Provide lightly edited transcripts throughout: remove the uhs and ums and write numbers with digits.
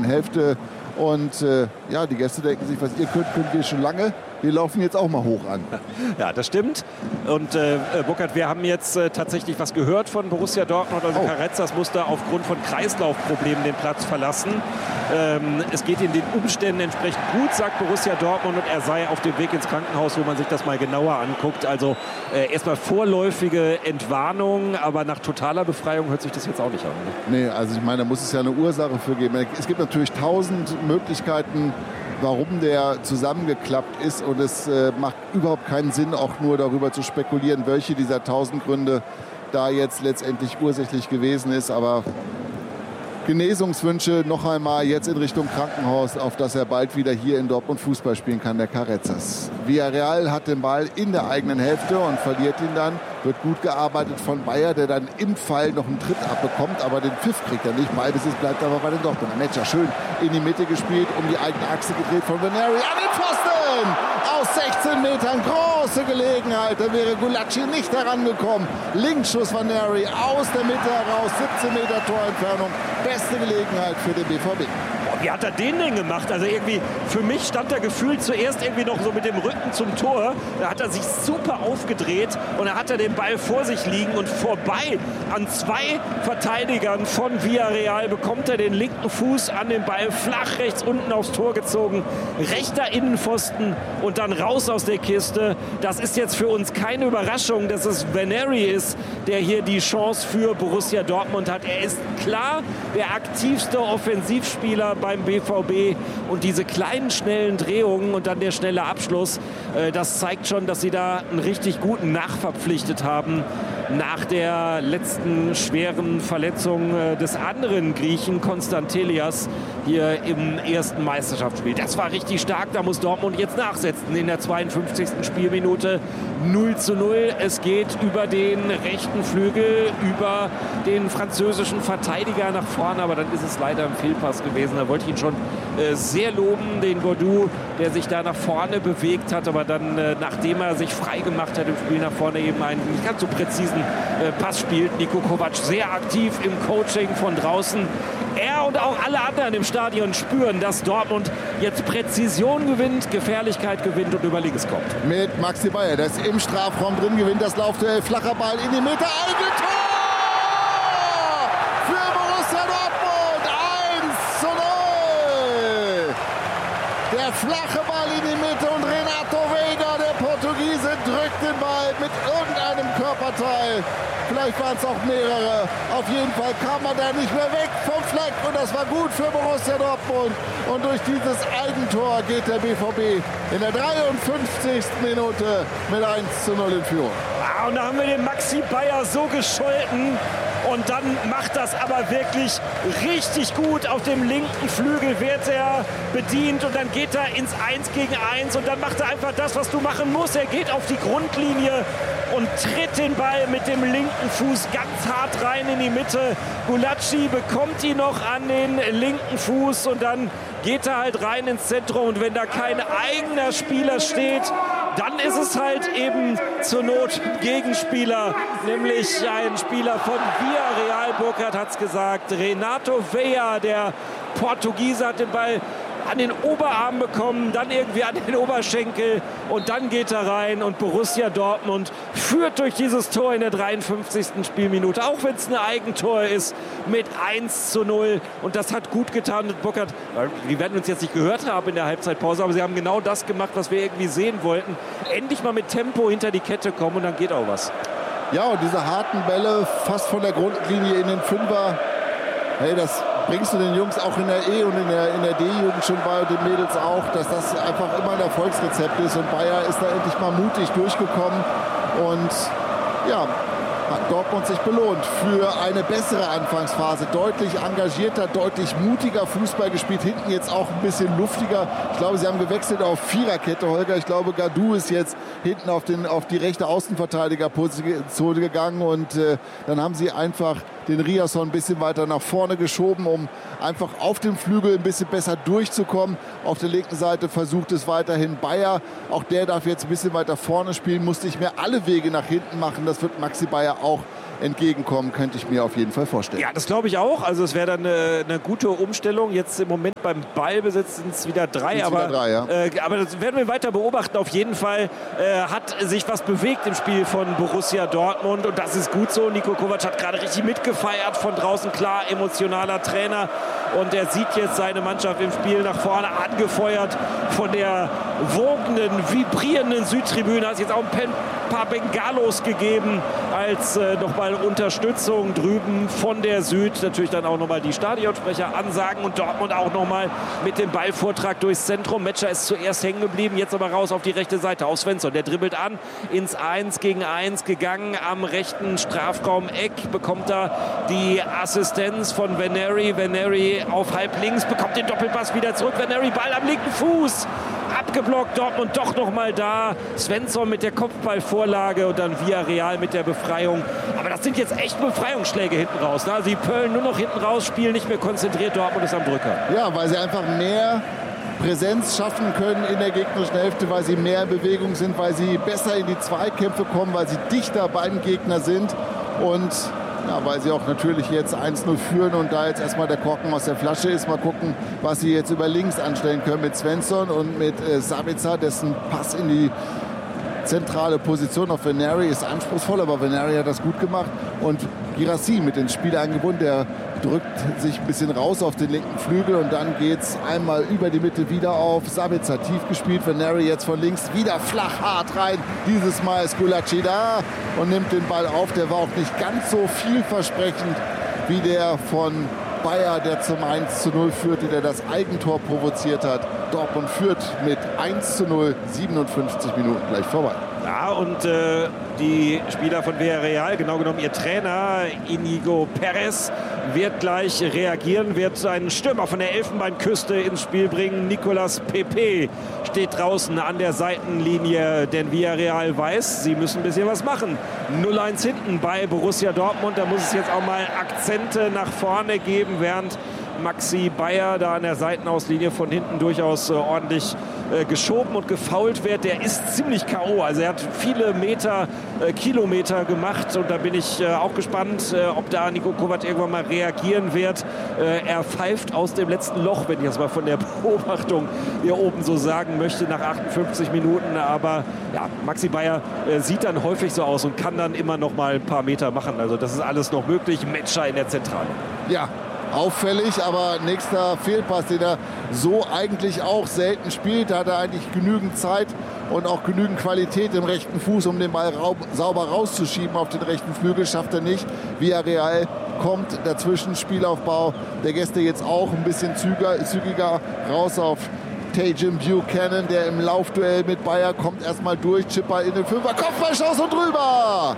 Hälfte. Und die Gäste denken sich, was ihr könnt wir schon lange. Wir laufen jetzt auch mal hoch an. Ja, das stimmt. Und Burkhard, wir haben jetzt tatsächlich was gehört von Borussia Dortmund. Also Carrezzas musste aufgrund von Kreislaufproblemen den Platz verlassen. Es geht in den Umständen entsprechend gut, sagt Borussia Dortmund. Und er sei auf dem Weg ins Krankenhaus, wo man sich das mal genauer anguckt. Also erstmal vorläufige Entwarnung, aber nach totaler Befreiung hört sich das jetzt auch nicht an. Ne? Nee, also ich meine, da muss es ja eine Ursache für geben. Es gibt natürlich 1000 Möglichkeiten, warum der zusammengeklappt ist, und es macht überhaupt keinen Sinn, auch nur darüber zu spekulieren, welche dieser 1000 Gründe da jetzt letztendlich ursächlich gewesen ist. Aber Genesungswünsche noch einmal jetzt in Richtung Krankenhaus, auf dass er bald wieder hier in Dortmund Fußball spielen kann, der Carrezzas. Villarreal hat den Ball in der eigenen Hälfte und verliert ihn dann. Wird gut gearbeitet von Bayer, der dann im Fall noch einen Tritt abbekommt, aber den Pfiff kriegt er nicht. Ballbesitz bleibt aber bei den Dortmunder. Metscher schön in die Mitte gespielt, um die eigene Achse gedreht von Vaneri an den Pfosten! Aus 16 Metern, große Gelegenheit. Da wäre Gulacsi nicht herangekommen. Linksschuss Vaneri aus der Mitte heraus, 17 Meter Torentfernung. Beste Gelegenheit für den BVB. Wie hat er den denn gemacht? Also irgendwie, für mich stand er gefühlt zuerst irgendwie noch so mit dem Rücken zum Tor. Da hat er sich super aufgedreht und da hat er den Ball vor sich liegen und vorbei an 2 Verteidigern von Villarreal bekommt er den linken Fuß an den Ball flach rechts unten aufs Tor gezogen. Rechter Innenpfosten und dann raus aus der Kiste. Das ist jetzt für uns keine Überraschung, dass es Vaneri ist, der hier die Chance für Borussia Dortmund hat. Er ist klar der aktivste Offensivspieler beim BVB und diese kleinen, schnellen Drehungen und dann der schnelle Abschluss, das zeigt schon, dass sie da einen richtig guten nachverpflichtet haben nach der letzten schweren Verletzung des anderen Griechen, Konstantelias, hier im ersten Meisterschaftsspiel. Das war richtig stark, da muss Dortmund jetzt nachsetzen in der 52. Spielminute. 0:0. Es geht über den rechten Flügel, über den französischen Verteidiger nach vorne, aber dann ist es leider ein Fehlpass gewesen. Da wollte ich ihn schon sehr loben, den Godou, der sich da nach vorne bewegt hat, aber dann, nachdem er sich frei gemacht hat im Spiel nach vorne, eben einen nicht ganz so präzisen Pass spielt. Niko Kovac sehr aktiv im Coaching von draußen. Er und auch alle anderen im Stadion spüren, dass Dortmund jetzt Präzision gewinnt, Gefährlichkeit gewinnt und über links kommt. Mit Maxi Bayer, der ist im Strafraum drin, gewinnt das Laufduell, flacher Ball in die Mitte, Eigentor für Borussia Dortmund, 1:0. Der flache Ball in die Mitte und Renato Veiga, der Portugiese, drückt den Ball mit irgendeinem Körperteil. Vielleicht waren es auch mehrere. Auf jeden Fall kam man da nicht mehr weg vom Fleck. Und das war gut für Borussia Dortmund. Und durch dieses Eigentor geht der BVB in der 53. Minute mit 1:0 in Führung. Ah, und da haben wir den Maxi Bayer so gescholten. Und dann macht das aber wirklich richtig gut. Auf dem linken Flügel wird er bedient und dann geht er ins 1 gegen 1 und dann macht er einfach das, was du machen musst. Er geht auf die Grundlinie und tritt den Ball mit dem linken Fuß ganz hart rein in die Mitte. Gulacsi bekommt ihn noch an den linken Fuß und dann geht er halt rein ins Zentrum. Und wenn da kein eigener Spieler steht, dann ist es halt eben zur Not ein Gegenspieler, nämlich ein Spieler von Villarreal. Burkhard hat es gesagt, Renato Veiga, der Portugiese, hat den Ball an den Oberarm bekommen, dann irgendwie an den Oberschenkel und dann geht er rein und Borussia Dortmund führt durch dieses Tor in der 53. Spielminute, auch wenn es ein Eigentor ist, mit 1:0 und das hat gut getan. Und Burkhard, wir werden uns jetzt nicht gehört haben in der Halbzeitpause, aber sie haben genau das gemacht, was wir irgendwie sehen wollten. Endlich mal mit Tempo hinter die Kette kommen und dann geht auch was. Ja, und diese harten Bälle fast von der Grundlinie in den Fünfer, hey, das bringst du den Jungs auch in der E- und in der D-Jugend schon bei und den Mädels auch, dass das einfach immer ein Erfolgsrezept ist. Und Bayer ist da endlich mal mutig durchgekommen und ja, hat Dortmund sich belohnt für eine bessere Anfangsphase. Deutlich engagierter, deutlich mutiger Fußball gespielt. Hinten jetzt auch ein bisschen luftiger. Ich glaube, sie haben gewechselt auf Viererkette, Holger. Ich glaube, Gadou ist jetzt hinten auf die rechte Außenverteidigerposition gegangen und dann haben sie einfach den Riasson ein bisschen weiter nach vorne geschoben, um einfach auf dem Flügel ein bisschen besser durchzukommen. Auf der linken Seite versucht es weiterhin Bayer. Auch der darf jetzt ein bisschen weiter vorne spielen, muss nicht mehr alle Wege nach hinten machen. Das wird Maxi Bayer auch entgegenkommen, könnte ich mir auf jeden Fall vorstellen. Ja, das glaube ich auch. Also es wäre dann eine gute Umstellung. Jetzt im Moment beim Ballbesitz sind es wieder drei. Aber das werden wir weiter beobachten. Auf jeden Fall hat sich was bewegt im Spiel von Borussia Dortmund. Und das ist gut so. Niko Kovac hat gerade richtig mitgefeiert von draußen. Klar, emotionaler Trainer. Und er sieht jetzt seine Mannschaft im Spiel nach vorne, angefeuert von der wogenden, vibrierenden Südtribüne. Hat es jetzt auch ein paar Bengalos gegeben als nochmal Unterstützung drüben von der Süd. Natürlich dann auch nochmal die Stadionsprecher ansagen und Dortmund auch nochmal mit dem Ballvortrag durchs Zentrum. Metscher ist zuerst hängen geblieben, jetzt aber raus auf die rechte Seite. Auf Svensson, der dribbelt an, ins 1 gegen 1 gegangen. Am rechten Strafraum-Eck bekommt er die Assistenz von Veneri. Veneri auf halb links, bekommt den Doppelpass wieder zurück. Veneri, Ball am linken Fuß. Abgeblockt, Dortmund doch noch mal da. Svensson mit der Kopfballvorlage und dann Villarreal mit der Befreiung. Aber das sind jetzt echt Befreiungsschläge hinten raus. Ne? Also die Pöllen nur noch hinten raus, spielen nicht mehr konzentriert. Dortmund ist am Drücker. Ja, weil sie einfach mehr Präsenz schaffen können in der gegnerischen Hälfte, weil sie mehr in Bewegung sind, weil sie besser in die Zweikämpfe kommen, weil sie dichter beim Gegner sind und ja, weil sie auch natürlich jetzt 1-0 führen und da jetzt erstmal der Korken aus der Flasche ist. Mal gucken, was sie jetzt über links anstellen können mit Svensson und mit Sabitzer, dessen Pass in die zentrale Position auf Veneri ist anspruchsvoll, aber Veneri hat das gut gemacht. Und Guirassy mit den Spiel eingebunden, der drückt sich ein bisschen raus auf den linken Flügel und dann geht es einmal über die Mitte wieder auf Sabitzer. Tief gespielt, Veneri jetzt von links wieder flach hart rein. Dieses Mal ist Gulácsi da und nimmt den Ball auf. Der war auch nicht ganz so vielversprechend wie der von Bayer, der zum 1:0 führte, der das Eigentor provoziert hat. Dortmund führt mit 1:0, 57 Minuten gleich vorbei. Ja, und die Spieler von Villarreal, genau genommen ihr Trainer Inigo Perez, wird gleich reagieren, wird einen Stürmer von der Elfenbeinküste ins Spiel bringen. Nicolas Pepe steht draußen an der Seitenlinie, denn Villarreal weiß, sie müssen ein bisschen was machen. 0-1 hinten bei Borussia Dortmund, da muss es jetzt auch mal Akzente nach vorne geben, während Maxi Bayer da an der Seitenauslinie von hinten durchaus ordentlich geschoben und gefoult wird. Der ist ziemlich K.O. Also er hat viele Kilometer gemacht und da bin ich auch gespannt, ob da Niko Kovac irgendwann mal reagieren wird. Er pfeift aus dem letzten Loch, wenn ich das mal von der Beobachtung hier oben so sagen möchte, nach 58 Minuten. Aber ja, Maxi Bayer sieht dann häufig so aus und kann dann immer noch mal ein paar Meter machen. Also das ist alles noch möglich. Metscher in der Zentrale. Ja, auffällig, aber nächster Fehlpass, den er so eigentlich auch selten spielt. Da hat er eigentlich genügend Zeit und auch genügend Qualität im rechten Fuß, um den Ball sauber rauszuschieben auf den rechten Flügel. Schafft er nicht. Villarreal kommt dazwischen, Spielaufbau der Gäste jetzt auch ein bisschen zügiger raus auf Tajim Buchanan, der im Laufduell mit Bayer kommt erstmal durch, Chipper in den Fünfer, Kopfballschuss und drüber!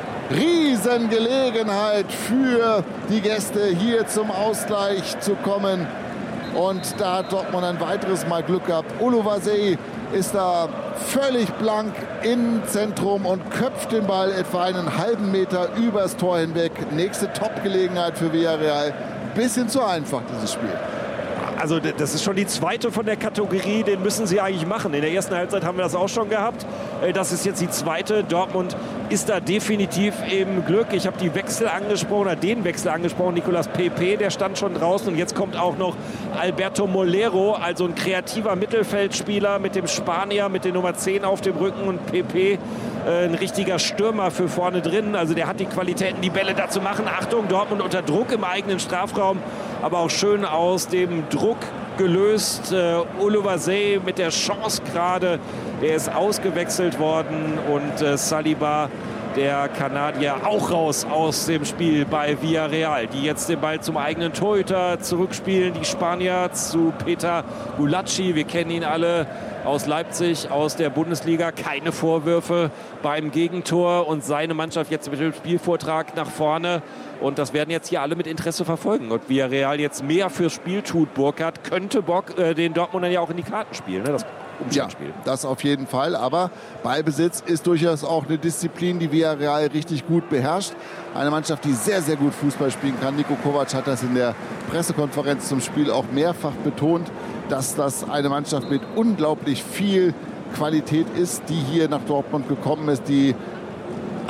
Riesengelegenheit für die Gäste, hier zum Ausgleich zu kommen. Und da hat Dortmund ein weiteres Mal Glück gehabt. Oluwaseyi ist da völlig blank im Zentrum und köpft den Ball etwa einen halben Meter übers Tor hinweg. Nächste Top-Gelegenheit für Villarreal. Bisschen zu einfach, dieses Spiel. Also das ist schon die zweite von der Kategorie, den müssen sie eigentlich machen. In der ersten Halbzeit haben wir das auch schon gehabt. Das ist jetzt die zweite. Dortmund ist da definitiv im Glück. Ich habe den Wechsel angesprochen. Nicolas Pepe, der stand schon draußen. Und jetzt kommt auch noch Alberto Molero, also ein kreativer Mittelfeldspieler mit dem Spanier, mit der Nummer 10 auf dem Rücken. Und Pepe, ein richtiger Stürmer für vorne drin. Also der hat die Qualitäten, die Bälle da zu machen. Achtung, Dortmund unter Druck im eigenen Strafraum. Aber auch schön aus dem Druck gelöst. Oluwaseyi mit der Chance gerade. Er ist ausgewechselt worden und Saliba, der Kanadier, auch raus aus dem Spiel bei Villarreal, die jetzt den Ball zum eigenen Torhüter zurückspielen. Die Spanier zu Peter Gulácsi. Wir kennen ihn alle aus Leipzig, aus der Bundesliga. Keine Vorwürfe beim Gegentor und seine Mannschaft jetzt mit dem Spielvortrag nach vorne. Und das werden jetzt hier alle mit Interesse verfolgen. Und Villarreal jetzt mehr fürs Spiel tut, Burkhardt, könnte den Dortmundern ja auch in die Karten spielen, ne? Das Umschaltspiel. Ja, das auf jeden Fall. Aber Ballbesitz ist durchaus auch eine Disziplin, die Villarreal richtig gut beherrscht. Eine Mannschaft, die sehr, sehr gut Fußball spielen kann. Niko Kovac hat das in der Pressekonferenz zum Spiel auch mehrfach betont, dass das eine Mannschaft mit unglaublich viel Qualität ist, die hier nach Dortmund gekommen ist, die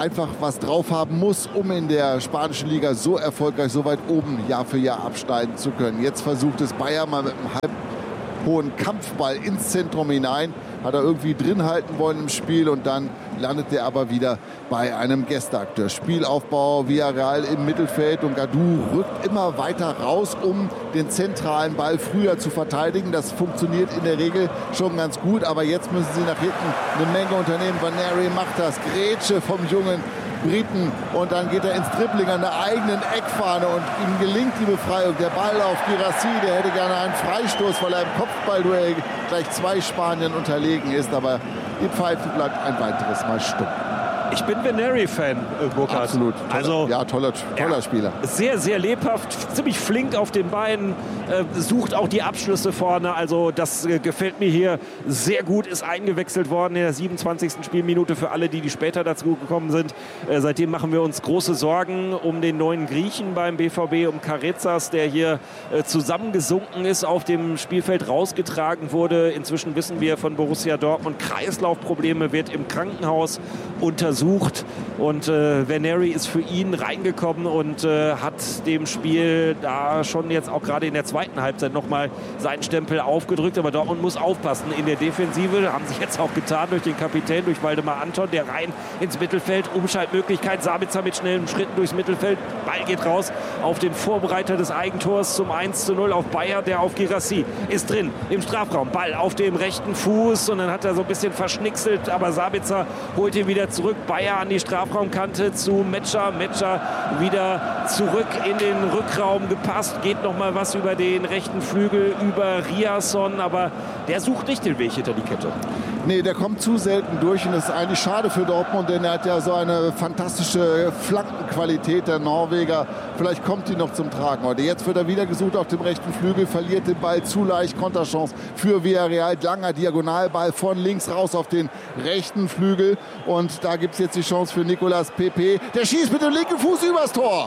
einfach was drauf haben muss, um in der spanischen Liga so erfolgreich, so weit oben Jahr für Jahr absteigen zu können. Jetzt versucht es Bayer mal mit einem halbhohen Kampfball ins Zentrum hinein. Hat er irgendwie drin halten wollen im Spiel und dann landet er aber wieder bei einem Gästeakteur. Spielaufbau Villarreal im Mittelfeld und Gadou rückt immer weiter raus, um den zentralen Ball früher zu verteidigen. Das funktioniert in der Regel schon ganz gut, aber jetzt müssen sie nach hinten eine Menge unternehmen. Vaneri macht das, Grätsche vom jungen Briten und dann geht er ins Dribbling an der eigenen Eckfahne und ihm gelingt die Befreiung. Der Ball auf Guirassy, der hätte gerne einen Freistoß, weil er im Kopfballduell gleich 2 Spaniern unterlegen ist, aber die Pfeife bleibt ein weiteres Mal stumm. Ich bin Vaneri-Fan, Burkhard. Absolut. Toller Spieler. Sehr, sehr lebhaft, ziemlich flink auf den Beinen, sucht auch die Abschlüsse vorne. Also das gefällt mir hier sehr gut. Ist eingewechselt worden in der 27. Spielminute für alle, die später dazu gekommen sind. Seitdem machen wir uns große Sorgen um den neuen Griechen beim BVB, um Carezas, der hier zusammengesunken ist, auf dem Spielfeld rausgetragen wurde. Inzwischen wissen wir von Borussia Dortmund, Kreislaufprobleme, wird im Krankenhaus untersucht. Und Vaneri ist für ihn reingekommen und hat dem Spiel da schon jetzt auch gerade in der zweiten Halbzeit nochmal seinen Stempel aufgedrückt. Aber Dortmund muss aufpassen in der Defensive. Haben sich jetzt auch getan durch den Kapitän, durch Waldemar Anton, der rein ins Mittelfeld, Umschaltmöglichkeit, Sabitzer mit schnellen Schritten durchs Mittelfeld. Ball geht raus auf den Vorbereiter des Eigentors zum 1:0 auf Bayer, der auf Guirassy ist drin im Strafraum. Ball auf dem rechten Fuß und dann hat er so ein bisschen verschnickselt, aber Sabitzer holt ihn wieder zurück. Bayer an die Strafraumkante zu Metscher. Metscher wieder zurück in den Rückraum gepasst. Geht noch mal was über den rechten Flügel, über Riasson. Aber der sucht nicht den Weg hinter die Kette. Nee, der kommt zu selten durch und das ist eigentlich schade für Dortmund, denn er hat ja so eine fantastische Flankenqualität, der Norweger. Vielleicht kommt die noch zum Tragen heute. Jetzt wird er wieder gesucht auf dem rechten Flügel, verliert den Ball zu leicht. Konterchance für Villarreal. Langer Diagonalball von links raus auf den rechten Flügel. Und da gibt es jetzt die Chance für Nicolas Pepe. Der schießt mit dem linken Fuß übers Tor.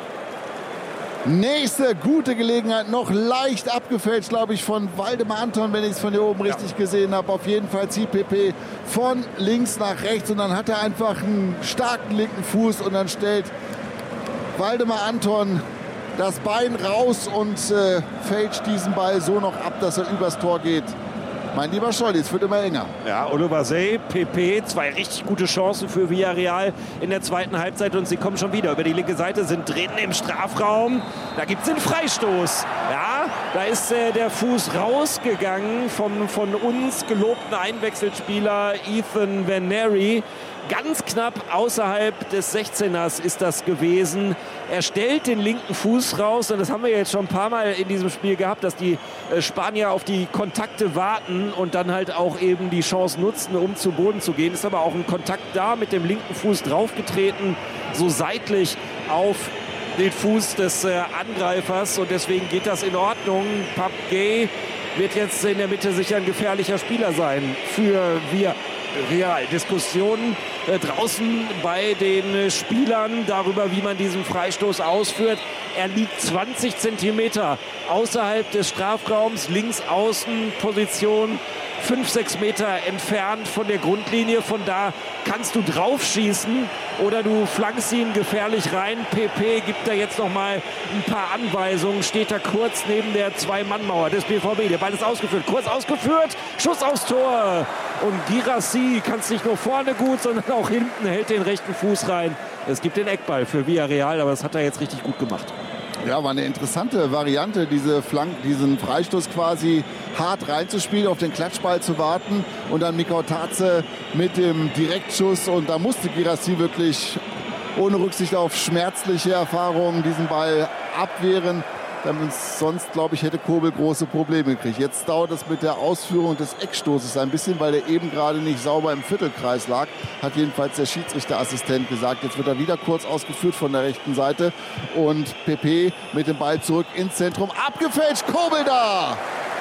Nächste gute Gelegenheit, noch leicht abgefälscht, glaube ich, von Waldemar Anton, wenn ich es von hier oben richtig gesehen habe. Auf jeden Fall zieht Pepe von links nach rechts und dann hat er einfach einen starken linken Fuß und dann stellt Waldemar Anton das Bein raus und fälscht diesen Ball so noch ab, dass er übers Tor geht. Mein lieber Scholli, es wird immer enger. Ja, Oluwaseyi, Pepe, 2 richtig gute Chancen für Villarreal in der zweiten Halbzeit und sie kommen schon wieder über die linke Seite, sind drin im Strafraum. Da gibt es den Freistoß. Ja, da ist der Fuß rausgegangen vom von uns gelobten Einwechselspieler Ethan Vaneri. Ganz knapp außerhalb des 16ers ist das gewesen. Er stellt den linken Fuß raus und das haben wir jetzt schon ein paar Mal in diesem Spiel gehabt, dass die Spanier auf die Kontakte warten und dann halt auch eben die Chance nutzen, um zu Boden zu gehen. Ist aber auch ein Kontakt da, mit dem linken Fuß draufgetreten, so seitlich auf den Fuß des Angreifers und deswegen geht das in Ordnung. Pape Gueye wird jetzt in der Mitte sicher ein gefährlicher Spieler sein für Villarreal. Diskussionen draußen bei den Spielern darüber, wie man diesen Freistoß ausführt. Er liegt 20 Zentimeter außerhalb des Strafraums, links außen Position 5-6 Meter entfernt von der Grundlinie. Von da kannst du drauf schießen oder du flankst ihn gefährlich rein. Pepe gibt da jetzt noch mal ein paar Anweisungen. Steht da kurz neben der 2-Mann-Mauer des BVB. Der Ball ist ausgeführt, kurz ausgeführt. Schuss aufs Tor. Und Guirassy kann es nicht nur vorne gut, sondern auch hinten, hält den rechten Fuß rein. Es gibt den Eckball für Villarreal, aber das hat er jetzt richtig gut gemacht. Ja, war eine interessante Variante, diesen Freistoß quasi hart reinzuspielen, auf den Klatschball zu warten und dann Mikau Tatze mit dem Direktschuss. Und da musste Guirassy wirklich ohne Rücksicht auf schmerzliche Erfahrungen diesen Ball abwehren. Sonst, glaube ich, hätte Kobel große Probleme gekriegt. Jetzt dauert es mit der Ausführung des Eckstoßes ein bisschen, weil der eben gerade nicht sauber im Viertelkreis lag. Hat jedenfalls der Schiedsrichterassistent gesagt. Jetzt wird er wieder kurz ausgeführt von der rechten Seite. Und Pepe mit dem Ball zurück ins Zentrum. Abgefälscht, Kobel da!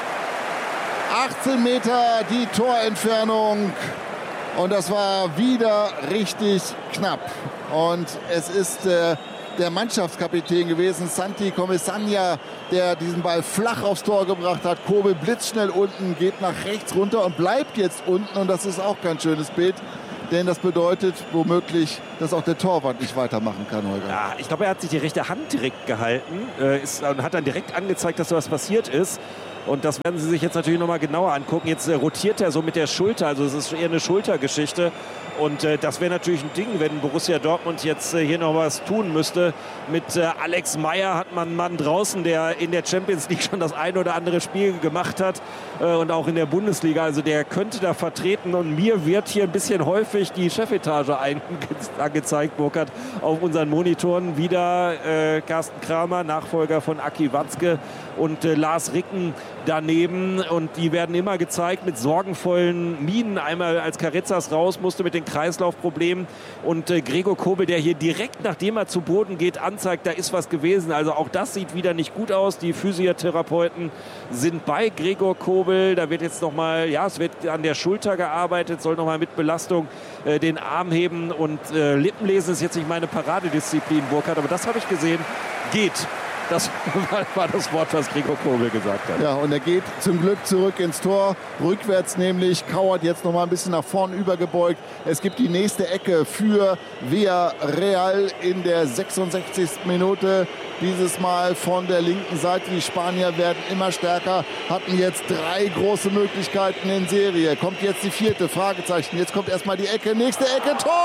18 Meter die Torentfernung. Und das war wieder richtig knapp. Und es ist der Mannschaftskapitän gewesen, Santi Comesaña, der diesen Ball flach aufs Tor gebracht hat. Kobel blitzschnell unten, geht nach rechts runter und bleibt jetzt unten. Und das ist auch kein schönes Bild. denn das bedeutet womöglich, dass auch der Torwart nicht weitermachen kann, Holger. Ja, ich glaube, er hat sich die rechte Hand direkt gehalten und hat dann direkt angezeigt, dass so was passiert ist. Und das werden Sie sich jetzt natürlich noch mal genauer angucken. Jetzt rotiert er so mit der Schulter, also es ist eher eine Schultergeschichte. Und das wäre natürlich ein Ding, wenn Borussia Dortmund jetzt hier noch was tun müsste. Mit Alex Meyer hat man einen Mann draußen, der in der Champions League schon das ein oder andere Spiel gemacht hat und auch in der Bundesliga. Also der könnte da vertreten. Und mir wird hier ein bisschen häufig die Chefetage angezeigt, Burkhard, auf unseren Monitoren. Wieder Carsten Kramer, Nachfolger von Aki Watzke, und Lars Ricken daneben. Und die werden immer gezeigt mit sorgenvollen Mienen. Einmal als Carrezzas raus musste mit den Kreislaufproblemen. Und Gregor Kobel, der hier direkt, nachdem er zu Boden geht, anzeigt, da ist was gewesen. Also auch das sieht wieder nicht gut aus. Die Physiotherapeuten sind bei Gregor Kobel. Da wird jetzt nochmal, ja, es wird an der Schulter gearbeitet, soll nochmal mit Belastung den Arm heben. Und Lippenlesen ist jetzt nicht meine Paradedisziplin, Burkhard, aber das habe ich gesehen. Geht. Das war das Wort, was Gregor Kobel gesagt hat. Ja, und er geht zum Glück zurück ins Tor. Rückwärts nämlich, kauert jetzt noch mal ein bisschen nach vorn übergebeugt. Es gibt die nächste Ecke für Villarreal in der 66. Minute. Dieses Mal von der linken Seite. Die Spanier werden immer stärker, hatten jetzt 3 große Möglichkeiten in Serie. Kommt jetzt die 4. Fragezeichen. Jetzt kommt erstmal die Ecke. Nächste Ecke. Tor!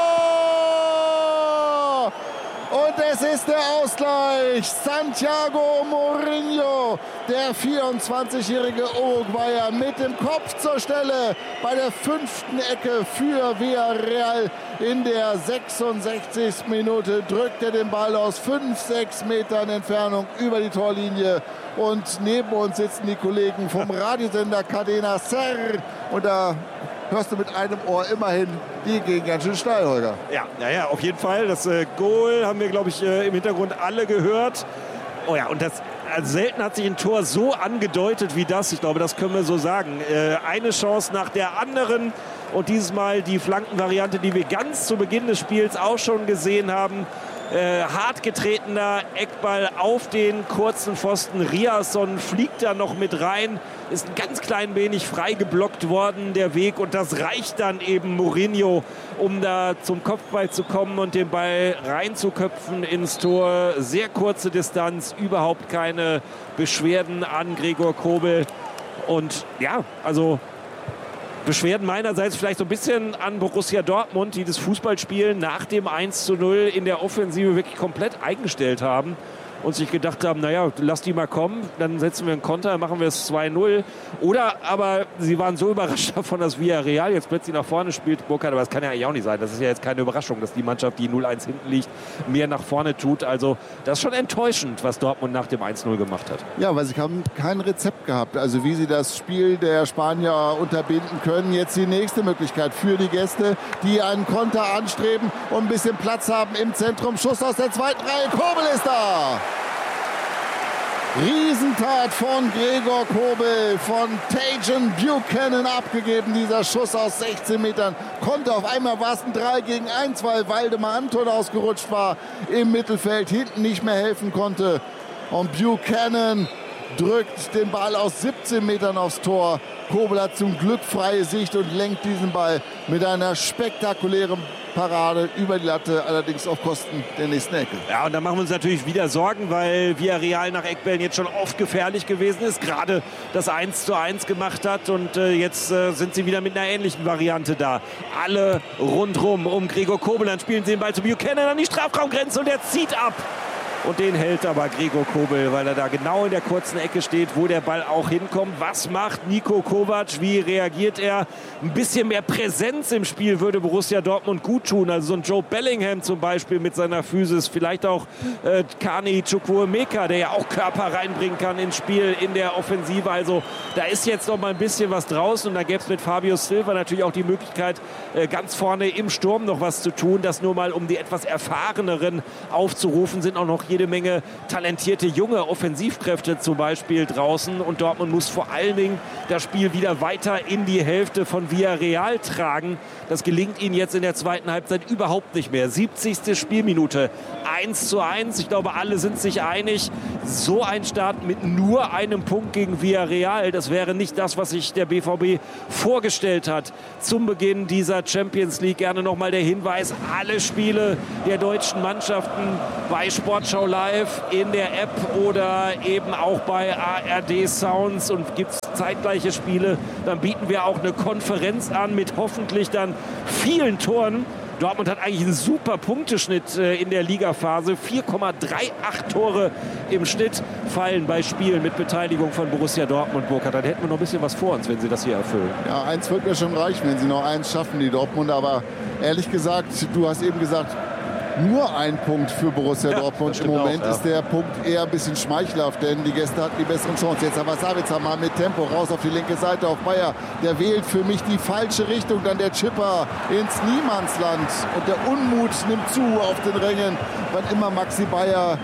Und es ist der Ausgleich. Santiago Mourinho, der 24-jährige Uruguayer, mit dem Kopf zur Stelle bei der 5. Ecke für Villarreal. In der 66. Minute drückt er den Ball aus 5-6 Metern Entfernung über die Torlinie. Und neben uns sitzen die Kollegen vom Radiosender Cadena Ser. Und da hörst du mit einem Ohr immerhin, die gehen ganz schön steil, Holger. Ja, auf jeden Fall. Das Goal haben wir, glaube ich, im Hintergrund alle gehört. Oh ja, und das, also selten hat sich ein Tor so angedeutet wie das. Ich glaube, das können wir so sagen. Eine Chance nach der anderen. Und dieses Mal die Flankenvariante, die wir ganz zu Beginn des Spiels auch schon gesehen haben. Hart getretener Eckball auf den kurzen Pfosten. Riasson fliegt da noch mit rein. Ist ein ganz klein wenig frei geblockt worden, der Weg. Und das reicht dann eben Mourinho, um da zum Kopfball zu kommen und den Ball reinzuköpfen ins Tor. Sehr kurze Distanz, überhaupt keine Beschwerden an Gregor Kobel. Und ja, also Beschwerden meinerseits vielleicht so ein bisschen an Borussia Dortmund, die das Fußballspielen nach dem 1:0 in der Offensive wirklich komplett eingestellt haben und sich gedacht haben, naja, lass die mal kommen, dann setzen wir einen Konter, machen wir es 2:0. Oder aber sie waren so überrascht davon, dass Villarreal jetzt plötzlich nach vorne spielt, Burkhard, aber das kann ja eigentlich auch nicht sein. Das ist ja jetzt keine Überraschung, dass die Mannschaft, die 0-1 hinten liegt, mehr nach vorne tut. Also das ist schon enttäuschend, was Dortmund nach dem 1:0 gemacht hat. Ja, weil sie haben kein Rezept gehabt, also wie sie das Spiel der Spanier unterbinden können. Jetzt die nächste Möglichkeit für die Gäste, die einen Konter anstreben und ein bisschen Platz haben im Zentrum. Schuss aus der zweiten Reihe, Kobel ist da! Riesentat von Gregor Kobel, von Tajon Buchanan abgegeben, dieser Schuss aus 16 Metern. Konnte auf einmal, war es ein 3-gegen-1, weil Waldemar Anton ausgerutscht war im Mittelfeld, hinten nicht mehr helfen konnte. Und Buchanan drückt den Ball aus 17 Metern aufs Tor. Kobel hat zum Glück freie Sicht und lenkt diesen Ball mit einer spektakulären Parade über die Latte, allerdings auf Kosten der nächsten Ecke. Ja, und da machen wir uns natürlich wieder Sorgen, weil Villarreal nach Eckbällen jetzt schon oft gefährlich gewesen ist, gerade das 1:1 gemacht hat und jetzt sind sie wieder mit einer ähnlichen Variante da. Alle rundrum um Gregor Kobel, dann spielen sie den Ball zu Buchanan an die Strafraumgrenze und der zieht ab. Und den hält aber Gregor Kobel, weil er da genau in der kurzen Ecke steht, wo der Ball auch hinkommt. Was macht Niko Kovac? Wie reagiert er? Ein bisschen mehr Präsenz im Spiel würde Borussia Dortmund gut tun. Also so ein Joe Bellingham zum Beispiel mit seiner Physis. Vielleicht auch Kani Chukwuemeka, der ja auch Körper reinbringen kann ins Spiel, in der Offensive. Also da ist jetzt noch mal ein bisschen was draußen. Und da gäbe es mit Fabio Silva natürlich auch die Möglichkeit, ganz vorne im Sturm noch was zu tun. Das nur mal, um die etwas Erfahreneren aufzurufen, sind auch noch hier jede Menge talentierte junge Offensivkräfte zum Beispiel draußen. Und Dortmund muss vor allen Dingen das Spiel wieder weiter in die Hälfte von Villarreal tragen. Das gelingt ihnen jetzt in der zweiten Halbzeit überhaupt nicht mehr. 70. Spielminute, 1:1. Ich glaube, alle sind sich einig. So ein Start mit nur einem Punkt gegen Villarreal, das wäre nicht das, was sich der BVB vorgestellt hat. Zum Beginn dieser Champions League gerne nochmal der Hinweis, alle Spiele der deutschen Mannschaften bei Sportschau Live in der App oder eben auch bei ARD Sounds, und gibt es zeitgleiche Spiele, dann bieten wir auch eine Konferenz an mit hoffentlich dann vielen Toren. Dortmund hat eigentlich einen super Punkteschnitt in der Ligaphase. 4,38 Tore im Schnitt fallen bei Spielen mit Beteiligung von Borussia Dortmund. Burkhard, dann hätten wir noch ein bisschen was vor uns, wenn sie das hier erfüllen. Ja, eins wird mir schon reichen, wenn sie noch eins schaffen, die Dortmund. Aber ehrlich gesagt, du hast eben gesagt, nur ein Punkt für Borussia Dortmund. Im Moment auch, ist der Punkt eher ein bisschen schmeichelhaft, denn die Gäste hatten die besseren Chancen. Jetzt aber Sabitzer mal mit Tempo raus auf die linke Seite auf Bayer. Der wählt für mich die falsche Richtung. Dann der Chipper ins Niemandsland. Und der Unmut nimmt zu auf den Rängen. Wann immer Maxi Bayer,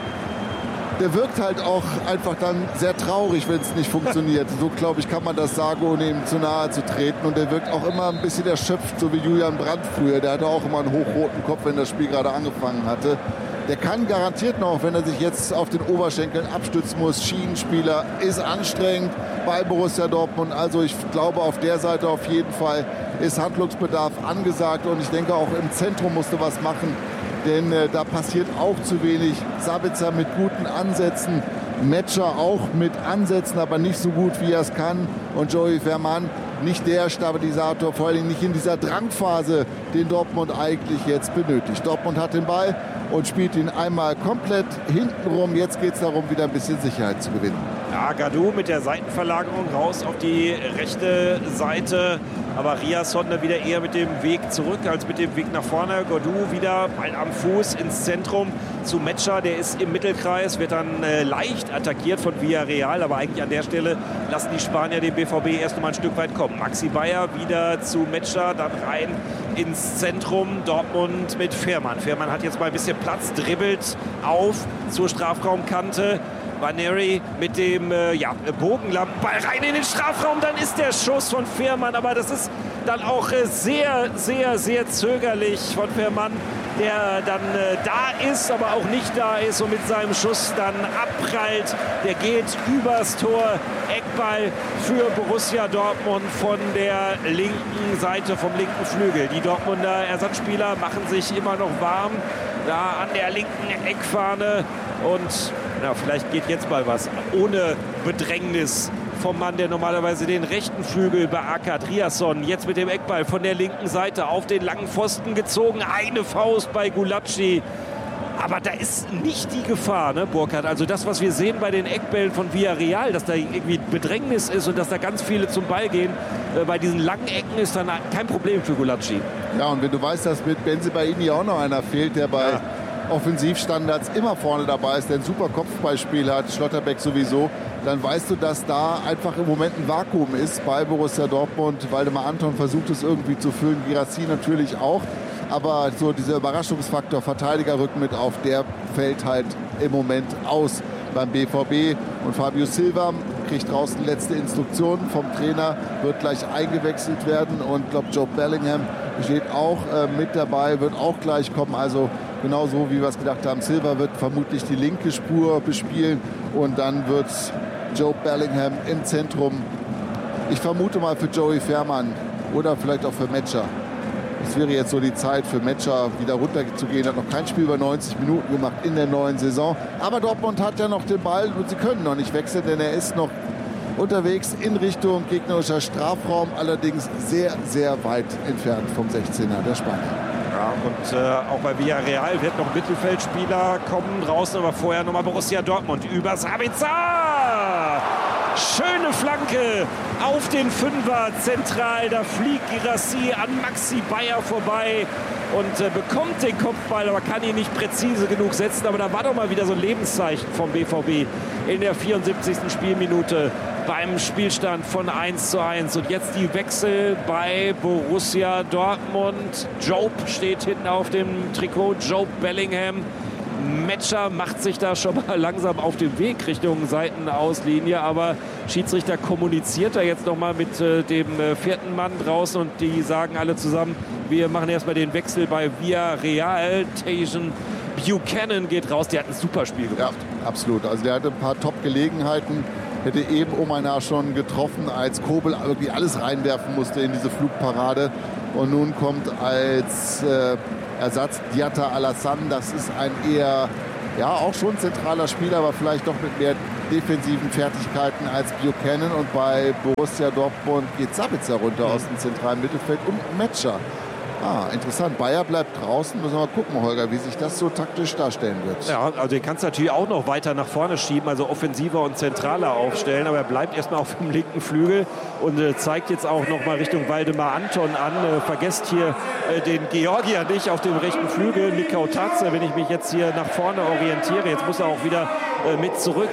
der wirkt halt auch einfach dann sehr traurig, wenn es nicht funktioniert. So, glaube ich, kann man das sagen, ohne ihm zu nahe zu treten. Und der wirkt auch immer ein bisschen erschöpft, so wie Julian Brandt früher. Der hatte auch immer einen hochroten Kopf, wenn das Spiel gerade angefangen hatte. Der kann garantiert noch, wenn er sich jetzt auf den Oberschenkeln abstützen muss. Schienenspieler ist anstrengend bei Borussia Dortmund. Also ich glaube, auf der Seite auf jeden Fall ist Handlungsbedarf angesagt. Und ich denke, auch im Zentrum musste was machen. Denn da passiert auch zu wenig. Sabitzer mit guten Ansätzen, Metscher auch mit Ansätzen, aber nicht so gut, wie er es kann. Und Joey Veerman nicht der Stabilisator, vor allem nicht in dieser Drangphase, den Dortmund eigentlich jetzt benötigt. Dortmund hat den Ball und spielt ihn einmal komplett hintenrum. Jetzt geht es darum, wieder ein bisschen Sicherheit zu gewinnen. Ja, Gadou mit der Seitenverlagerung raus auf die rechte Seite. Aber Riasson wieder eher mit dem Weg zurück als mit dem Weg nach vorne. Gadou wieder Ball am Fuß ins Zentrum zu Metscher. Der ist im Mittelkreis, wird dann leicht attackiert von Villarreal. Aber eigentlich an der Stelle lassen die Spanier den BVB erst noch mal ein Stück weit kommen. Maxi Bayer wieder zu Metscher, dann rein ins Zentrum. Dortmund mit Veerman. Veerman hat jetzt mal ein bisschen Platz, dribbelt auf zur Strafraumkante. Vaneri mit dem Bogenlampenball rein in den Strafraum. Dann ist der Schuss von Veerman. Aber das ist dann auch sehr, sehr, sehr zögerlich von Veerman, der dann da ist, aber auch nicht da ist und mit seinem Schuss dann abprallt. Der geht übers Tor. Eckball für Borussia Dortmund von der linken Seite, vom linken Flügel. Die Dortmunder Ersatzspieler machen sich immer noch warm da an der linken Eckfahne. Und ja, vielleicht geht jetzt mal was ohne Bedrängnis vom Mann, der normalerweise den rechten Flügel beackert. Riasson jetzt mit dem Eckball von der linken Seite auf den langen Pfosten gezogen. Eine Faust bei Gulácsi. Aber da ist nicht die Gefahr, ne, Burkhard? Also das, was wir sehen bei den Eckbällen von Villarreal, dass da irgendwie Bedrängnis ist und dass da ganz viele zum Ball gehen. Bei diesen langen Ecken ist dann kein Problem für Gulácsi. Ja, und wenn du weißt, dass mit Bensebaini auch noch einer fehlt, der bei Offensivstandards immer vorne dabei ist, der ein super Kopfballspiel hat, Schlotterbeck sowieso, dann weißt du, dass da einfach im Moment ein Vakuum ist bei Borussia Dortmund. Waldemar Anton versucht es irgendwie zu füllen, Guirassy natürlich auch. Aber so dieser Überraschungsfaktor, Verteidigerrücken mit auf, der fällt halt im Moment aus beim BVB. Und Fabio Silva kriegt draußen letzte Instruktionen vom Trainer, wird gleich eingewechselt werden. Und ich glaube, Joe Bellingham steht auch mit dabei, wird auch gleich kommen. Also genauso wie wir es gedacht haben, Silva wird vermutlich die linke Spur bespielen. Und dann wird Joe Bellingham im Zentrum. Ich vermute mal für Joey Veerman oder vielleicht auch für Metscher. Es wäre jetzt so die Zeit für Metscher wieder runterzugehen. Hat noch kein Spiel über 90 Minuten gemacht in der neuen Saison. Aber Dortmund hat ja noch den Ball und sie können noch nicht wechseln, denn er ist noch unterwegs in Richtung gegnerischer Strafraum. Allerdings sehr, sehr weit entfernt vom 16er der Spanier. Ja, und auch bei Villarreal wird noch Mittelfeldspieler kommen draußen, aber vorher nochmal Borussia Dortmund über Sabitzer. Schöne Flanke auf den Fünfer zentral. Da fliegt Guirassy an Maxi Bayer vorbei und bekommt den Kopfball, aber kann ihn nicht präzise genug setzen. Aber da war doch mal wieder so ein Lebenszeichen vom BVB in der 74. Spielminute beim Spielstand von 1:1. Und jetzt die Wechsel bei Borussia Dortmund. Job steht hinten auf dem Trikot, Joe Bellingham Metscher macht sich da schon mal langsam auf den Weg Richtung Seitenauslinie, aber Schiedsrichter kommuniziert da jetzt nochmal mit dem vierten Mann draußen und die sagen alle zusammen, wir machen erstmal den Wechsel bei Villarreal. Tajon Buchanan geht raus, der hat ein super Spiel gemacht. Ja, absolut. Also der hatte ein paar Top-Gelegenheiten, hätte eben Omanar schon getroffen, als Kobel wirklich alles reinwerfen musste in diese Flugparade. Und nun kommt als Ersatz Diatta Alassane. Das ist ein eher, ja, auch schon zentraler Spieler, aber vielleicht doch mit mehr defensiven Fertigkeiten als Buchanan. Und bei Borussia Dortmund geht Sabitzer runter aus dem zentralen Mittelfeld und Metscher. Interessant. Bayer bleibt draußen. Müssen wir mal gucken, Holger, wie sich das so taktisch darstellen wird. Ja, also den kannst du natürlich auch noch weiter nach vorne schieben, also offensiver und zentraler aufstellen. Aber er bleibt erstmal auf dem linken Flügel und zeigt jetzt auch noch mal Richtung Waldemar Anton an. Vergesst hier den Georgier nicht auf dem rechten Flügel, Mikau Tatze, wenn ich mich jetzt hier nach vorne orientiere. Jetzt muss er auch wieder mit zurück.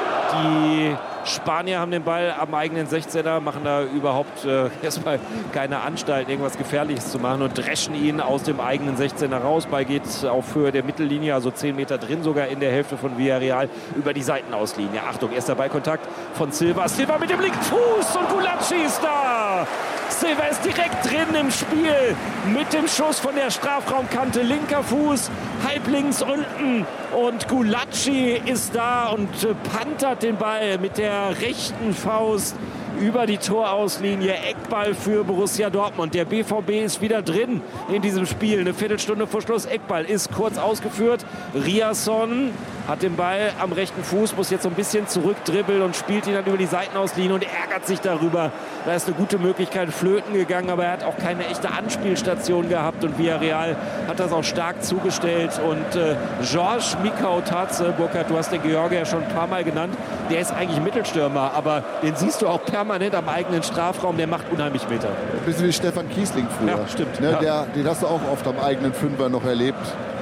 Die Spanier haben den Ball am eigenen 16er, machen da überhaupt erstmal keine Anstalten, irgendwas Gefährliches zu machen und dreschen ihn aus dem eigenen 16er raus. Ball geht auf Höhe der Mittellinie, also 10 Meter drin, sogar in der Hälfte von Villarreal über die Seitenauslinie. Achtung, erster Ballkontakt von Silva. Silva mit dem linken Fuß und Gulacsi ist da. Silva ist direkt drin im Spiel mit dem Schuss von der Strafraumkante. Linker Fuß, halb links unten. Und Gulacsi ist da und pantert den Ball mit der rechten Faust über die Torauslinie. Eckball für Borussia Dortmund. Der BVB ist wieder drin in diesem Spiel. Eine Viertelstunde vor Schluss. Eckball ist kurz ausgeführt. Riasson hat den Ball am rechten Fuß, muss jetzt so ein bisschen zurückdribbeln und spielt ihn dann über die Seitenauslinie und ärgert sich darüber. Da ist eine gute Möglichkeit flöten gegangen, aber er hat auch keine echte Anspielstation gehabt und Villarreal hat das auch stark zugestellt. Und Georges Mikau Tatze, Burkhard, du hast den Georgier schon ein paar Mal genannt, der ist eigentlich Mittelstürmer, aber den siehst du auch permanent am eigenen Strafraum, der macht unheimlich Meter. Ein bisschen wie Stefan Kiesling früher. Ja, stimmt. Ne, den hast du auch oft am eigenen Fünfer noch erlebt.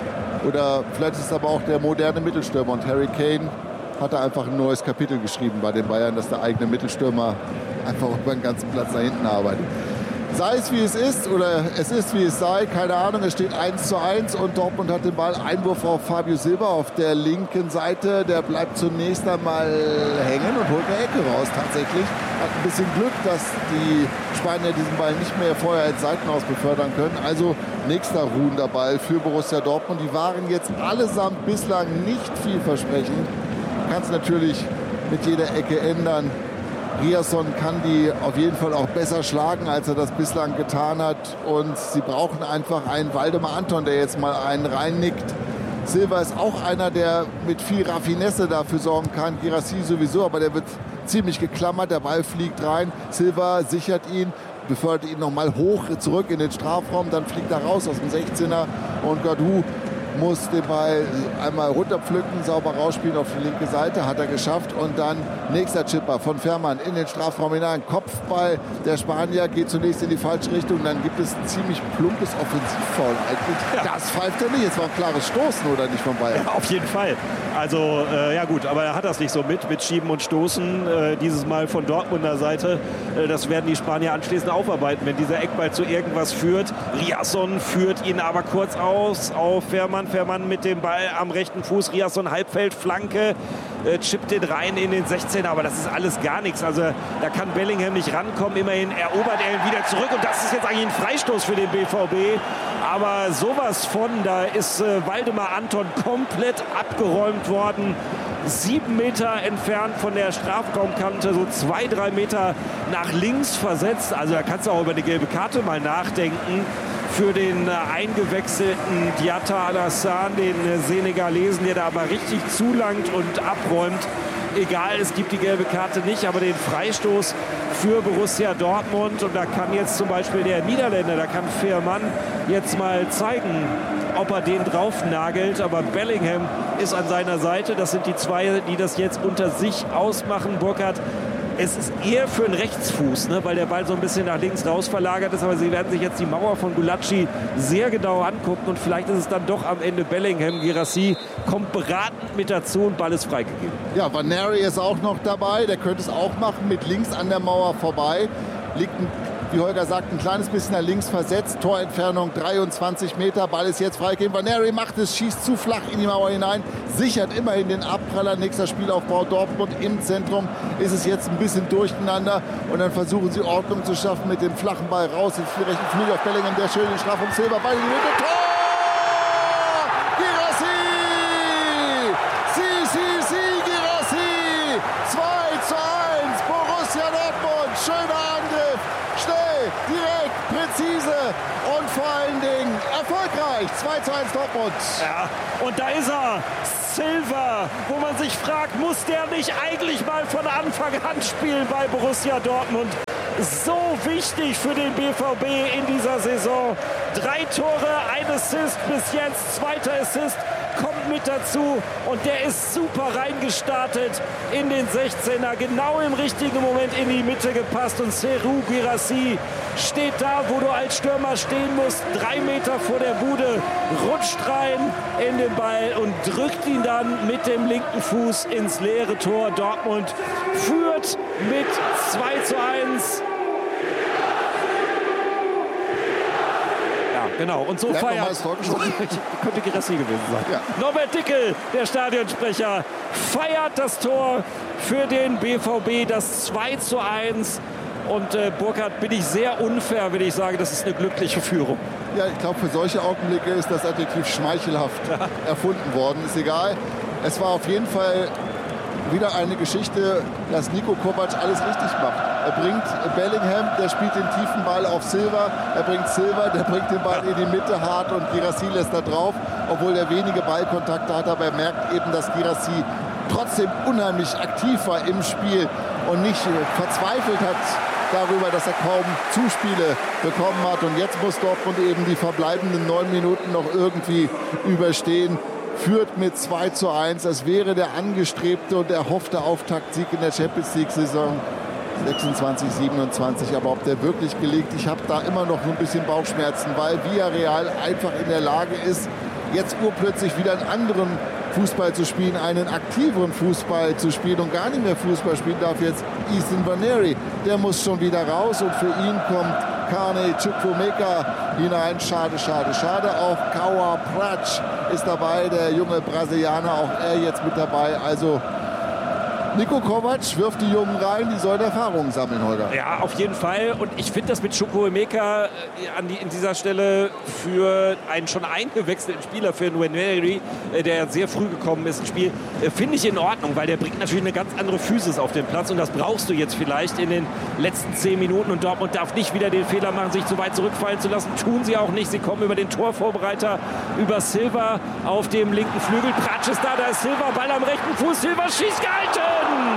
Oder vielleicht ist es aber auch der moderne Mittelstürmer. Und Harry Kane hat da einfach ein neues Kapitel geschrieben bei den Bayern, dass der eigene Mittelstürmer einfach über den ganzen Platz nach hinten arbeitet. Sei es wie es ist oder es ist wie es sei, keine Ahnung, es steht 1:1 und Dortmund hat den Ball. Einwurf auf Fabio Silva auf der linken Seite. Der bleibt zunächst einmal hängen und holt eine Ecke raus tatsächlich. Hat ein bisschen Glück, dass die Spanier diesen Ball nicht mehr vorher ins Seitenhaus befördern können. Also nächster ruhender Ball für Borussia Dortmund. Die waren jetzt allesamt bislang nicht vielversprechend. Kann es natürlich mit jeder Ecke ändern. Riasson kann die auf jeden Fall auch besser schlagen, als er das bislang getan hat. Und sie brauchen einfach einen Waldemar Anton, der jetzt mal einen reinnickt. Silva ist auch einer, der mit viel Raffinesse dafür sorgen kann. Guirassy sowieso, aber der wird ziemlich geklammert. Der Ball fliegt rein. Silva sichert ihn, befördert ihn nochmal hoch zurück in den Strafraum. Dann fliegt er raus aus dem 16er. Und Gadou muss den Ball einmal runterpflücken, sauber rausspielen auf die linke Seite, hat er geschafft. Und dann nächster Chipper von Fährmann in den Strafraum hinein. Kopfball der Spanier geht zunächst in die falsche Richtung. Dann gibt es ein ziemlich plumpes Offensivfoul eigentlich. Ja. Das pfeift er nicht. Es war ein klares Stoßen, oder nicht, von Bayern? Ja, auf jeden Fall. Also, ja gut, aber er hat das nicht so mit Schieben und Stoßen. Dieses Mal von Dortmunder Seite. Das werden die Spanier anschließend aufarbeiten, wenn dieser Eckball zu irgendwas führt. Riasson führt ihn aber kurz aus auf Fährmann. Fährmann mit dem Ball am rechten Fuß. Riasson Halbfeld, Flanke, chippt den rein in den 16er. Aber das ist alles gar nichts. Also da kann Bellingham nicht rankommen. Immerhin erobert er ihn wieder zurück. Und das ist jetzt eigentlich ein Freistoß für den BVB. Aber sowas von, da ist Waldemar Anton komplett abgeräumt worden. 7 Meter entfernt von der Strafraumkante, so 2-3 Meter nach links versetzt. Also da kannst du auch über eine gelbe Karte mal nachdenken für den eingewechselten Diatta Alassane, den Senegalesen, der da aber richtig zulangt und abräumt. Egal, es gibt die gelbe Karte nicht, aber den Freistoß für Borussia Dortmund. Und da kann jetzt zum Beispiel der Niederländer, da kann Fährmann jetzt mal zeigen, ob er den drauf nagelt. Aber Bellingham ist an seiner Seite. Das sind die zwei, die das jetzt unter sich ausmachen. Burkhard, es ist eher für einen Rechtsfuß, ne, weil der Ball so ein bisschen nach links raus verlagert ist. Aber sie werden sich jetzt die Mauer von Gulacsi sehr genau angucken. Und vielleicht ist es dann doch am Ende Bellingham. Guirassy kommt beratend mit dazu und Ball ist freigegeben. Ja, Vaneri ist auch noch dabei. Der könnte es auch machen, mit links an der Mauer vorbei. Liegt ein wie Holger sagt, ein kleines bisschen nach links versetzt. Torentfernung 23 Meter. Ball ist jetzt freigegeben. Nwaneri macht es, schießt zu flach in die Mauer hinein. Sichert immerhin den Abpraller. Nächster Spielaufbau Dortmund im Zentrum. Ist es jetzt ein bisschen durcheinander. Und dann versuchen sie Ordnung zu schaffen mit dem flachen Ball raus. Ins rechten Flügel auf Bellingham. Der schöne Strafraum. Silva. Ball in die Mitte. Tor! Guirassy! 2:1. Borussia Dortmund. Schöner Angriff. Schnell, direkt, präzise und vor allen Dingen erfolgreich. 2:1 Dortmund. Ja, und da ist er. Silva, wo man sich fragt, muss der nicht eigentlich mal von Anfang an spielen bei Borussia Dortmund? So wichtig für den BVB in dieser Saison. 3 Tore, 1 Assist bis jetzt, 2. Assist kommt mit dazu und der ist super reingestartet in den 16er, genau im richtigen Moment in die Mitte gepasst und Serhou Guirassy steht da, wo du als Stürmer stehen musst, 3 Meter vor der Bude, rutscht rein in den Ball und drückt ihn dann mit dem linken Fuß ins leere Tor. Dortmund führt mit 2:1. Genau, und so feiert. Könnte Guirassy gewesen sein. Ja. Norbert Dickel, der Stadionsprecher, feiert das Tor für den BVB, das 2:1. Und Burkhard, bin ich sehr unfair, wenn ich sage, das ist eine glückliche Führung. Ja, ich glaube, für solche Augenblicke ist das Adjektiv schmeichelhaft erfunden worden. Ist egal. Es war auf jeden Fall wieder eine Geschichte, dass Niko Kovac alles richtig macht. Er bringt Bellingham, der spielt den tiefen Ball auf Silva. Er bringt Silva, der bringt den Ball in die Mitte hart und Guirassy lässt da drauf. Obwohl er wenige Ballkontakte hat, aber er merkt eben, dass Guirassy trotzdem unheimlich aktiv war im Spiel und nicht verzweifelt hat darüber, dass er kaum Zuspiele bekommen hat. Und jetzt muss Dortmund eben die verbleibenden 9 Minuten noch irgendwie überstehen. Führt mit 2:1. Es wäre der angestrebte und erhoffte Auftaktsieg in der Champions-League-Saison 26/27. Aber ob der wirklich gelingt, ich habe da immer noch so ein bisschen Bauchschmerzen, weil Villarreal einfach in der Lage ist, jetzt urplötzlich wieder einen anderen Fußball zu spielen, einen aktiveren Fußball zu spielen und gar nicht mehr Fußball spielen darf jetzt Ethan Nwaneri. Der muss schon wieder raus und für ihn kommt Carney Chukwuemeka hinein. Schade, schade, schade. Auch Kaua Pratsch ist dabei, der junge Brasilianer, auch er jetzt mit dabei. Also Niko Kovac wirft die Jungen rein, die sollen Erfahrungen sammeln, Holger. Ja, auf jeden Fall. Und ich finde das mit Chukwuemeka in dieser Stelle für einen schon eingewechselten Spieler, für Nwaneri, der sehr früh gekommen ist ins Spiel, finde ich in Ordnung, weil der bringt natürlich eine ganz andere Physis auf den Platz und das brauchst du jetzt vielleicht in den letzten 10 Minuten und Dortmund darf nicht wieder den Fehler machen, sich zu weit zurückfallen zu lassen. Tun sie auch nicht. Sie kommen über den Torvorbereiter, über Silva auf dem linken Flügel. Pratsch ist da ist Silva, Ball am rechten Fuß. Silva schießt gehalten!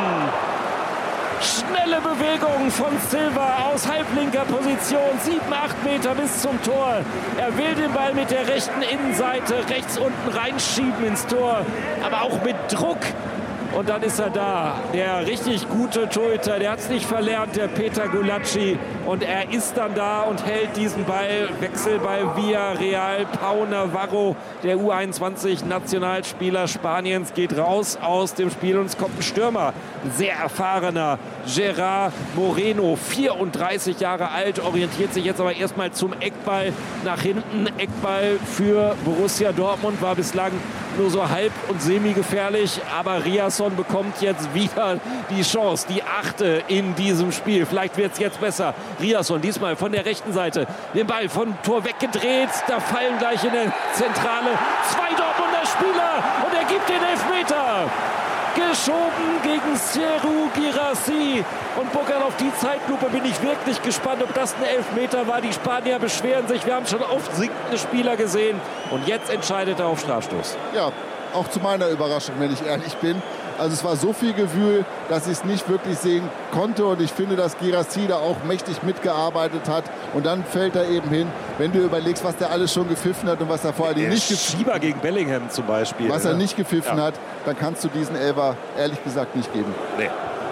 Schnelle Bewegung von Silva aus halblinker Position, 7, 8 Meter bis zum Tor. Er will den Ball mit der rechten Innenseite rechts unten reinschieben ins Tor, aber auch mit Druck. Und dann ist er da, der richtig gute Torhüter, der hat es nicht verlernt, der Peter Gulacsi. Und er ist dann da und hält diesen Ball. Wechsel bei Villarreal. Pau Navarro, der U21-Nationalspieler Spaniens, geht raus aus dem Spiel und es kommt ein Stürmer. Ein sehr erfahrener Gerard Moreno, 34 Jahre alt, orientiert sich jetzt aber erstmal zum Eckball nach hinten. Eckball für Borussia Dortmund war bislang nur so halb und semi-gefährlich, aber Riasson bekommt jetzt wieder die Chance, die 8. in diesem Spiel. Vielleicht wird es jetzt besser. Riasson diesmal von der rechten Seite, den Ball vom Tor weggedreht, da fallen gleich in der Zentrale 2 Dortmunder Spieler und er gibt den Elfmeter. Geschoben gegen Serhou Guirassy. Und Burkhard, auf die Zeitlupe bin ich wirklich gespannt, ob das ein Elfmeter war. Die Spanier beschweren sich. Wir haben schon oft sinkende Spieler gesehen. Und jetzt entscheidet er auf Strafstoß. Ja, auch zu meiner Überraschung, wenn ich ehrlich bin. Also es war so viel Gewühl, dass ich es nicht wirklich sehen konnte. Und ich finde, dass Guirassy da auch mächtig mitgearbeitet hat. Und dann fällt er eben hin. Wenn du überlegst, was der alles schon gepfiffen hat und was er vor allem nicht gepfiffen hat. Schieber gegen Bellingham zum Beispiel. Was er nicht gepfiffen hat, dann kannst du diesen Elfer ehrlich gesagt nicht geben. Nee.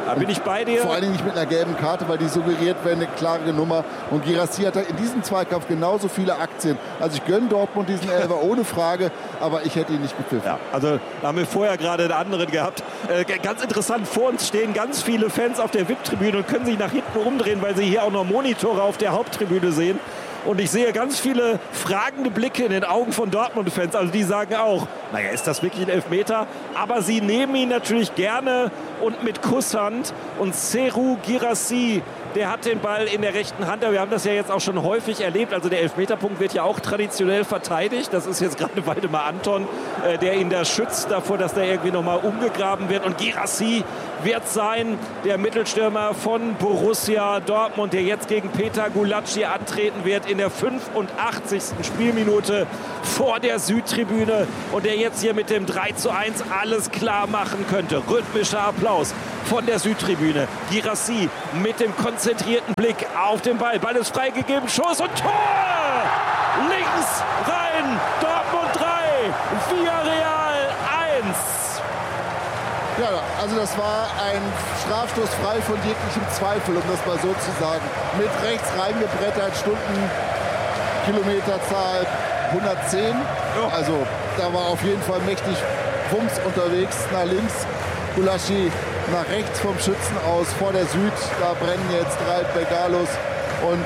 Da bin ich bei dir. Vor allen Dingen nicht mit einer gelben Karte, weil die suggeriert wäre eine klare Nummer. Und Guirassy hat in diesem Zweikampf genauso viele Aktien. Also ich gönne Dortmund diesen Elfer ohne Frage, aber ich hätte ihn nicht gepfiffen. Ja, also da haben wir vorher gerade einen anderen gehabt. Ganz interessant, vor uns stehen ganz viele Fans auf der VIP-Tribüne und können sich nach hinten umdrehen, weil sie hier auch noch Monitore auf der Haupttribüne sehen. Und ich sehe ganz viele fragende Blicke in den Augen von Dortmund-Fans. Also die sagen auch, naja, ist das wirklich ein Elfmeter? Aber sie nehmen ihn natürlich gerne und mit Kusshand. Und Serhou Guirassy, der hat den Ball in der rechten Hand. Wir haben das ja jetzt auch schon häufig erlebt. Also der Elfmeterpunkt wird ja auch traditionell verteidigt. Das ist jetzt gerade Waldemar Anton, der ihn da schützt davor, dass der irgendwie nochmal umgegraben wird. Und Guirassy wird sein, der Mittelstürmer von Borussia Dortmund, der jetzt gegen Peter Gulacsi antreten wird in der 85. Spielminute vor der Südtribüne und der jetzt hier mit dem 3:1 alles klar machen könnte. Rhythmischer Applaus von der Südtribüne. Guirassy mit dem konzentrierten Blick auf den Ball. Ball ist freigegeben, Schuss und Tor! Links rein, Dortmund 3, Villarreal 1. Ja, also das war ein Strafstoß frei von jeglichem Zweifel, um das mal so zu sagen. Mit rechts reingebrettert, Stundenkilometerzahl 110. Also da war auf jeden Fall mächtig Wumms unterwegs nach links. Gulacsi nach rechts vom Schützen aus vor der Süd. Da brennen jetzt 3 Bengalos und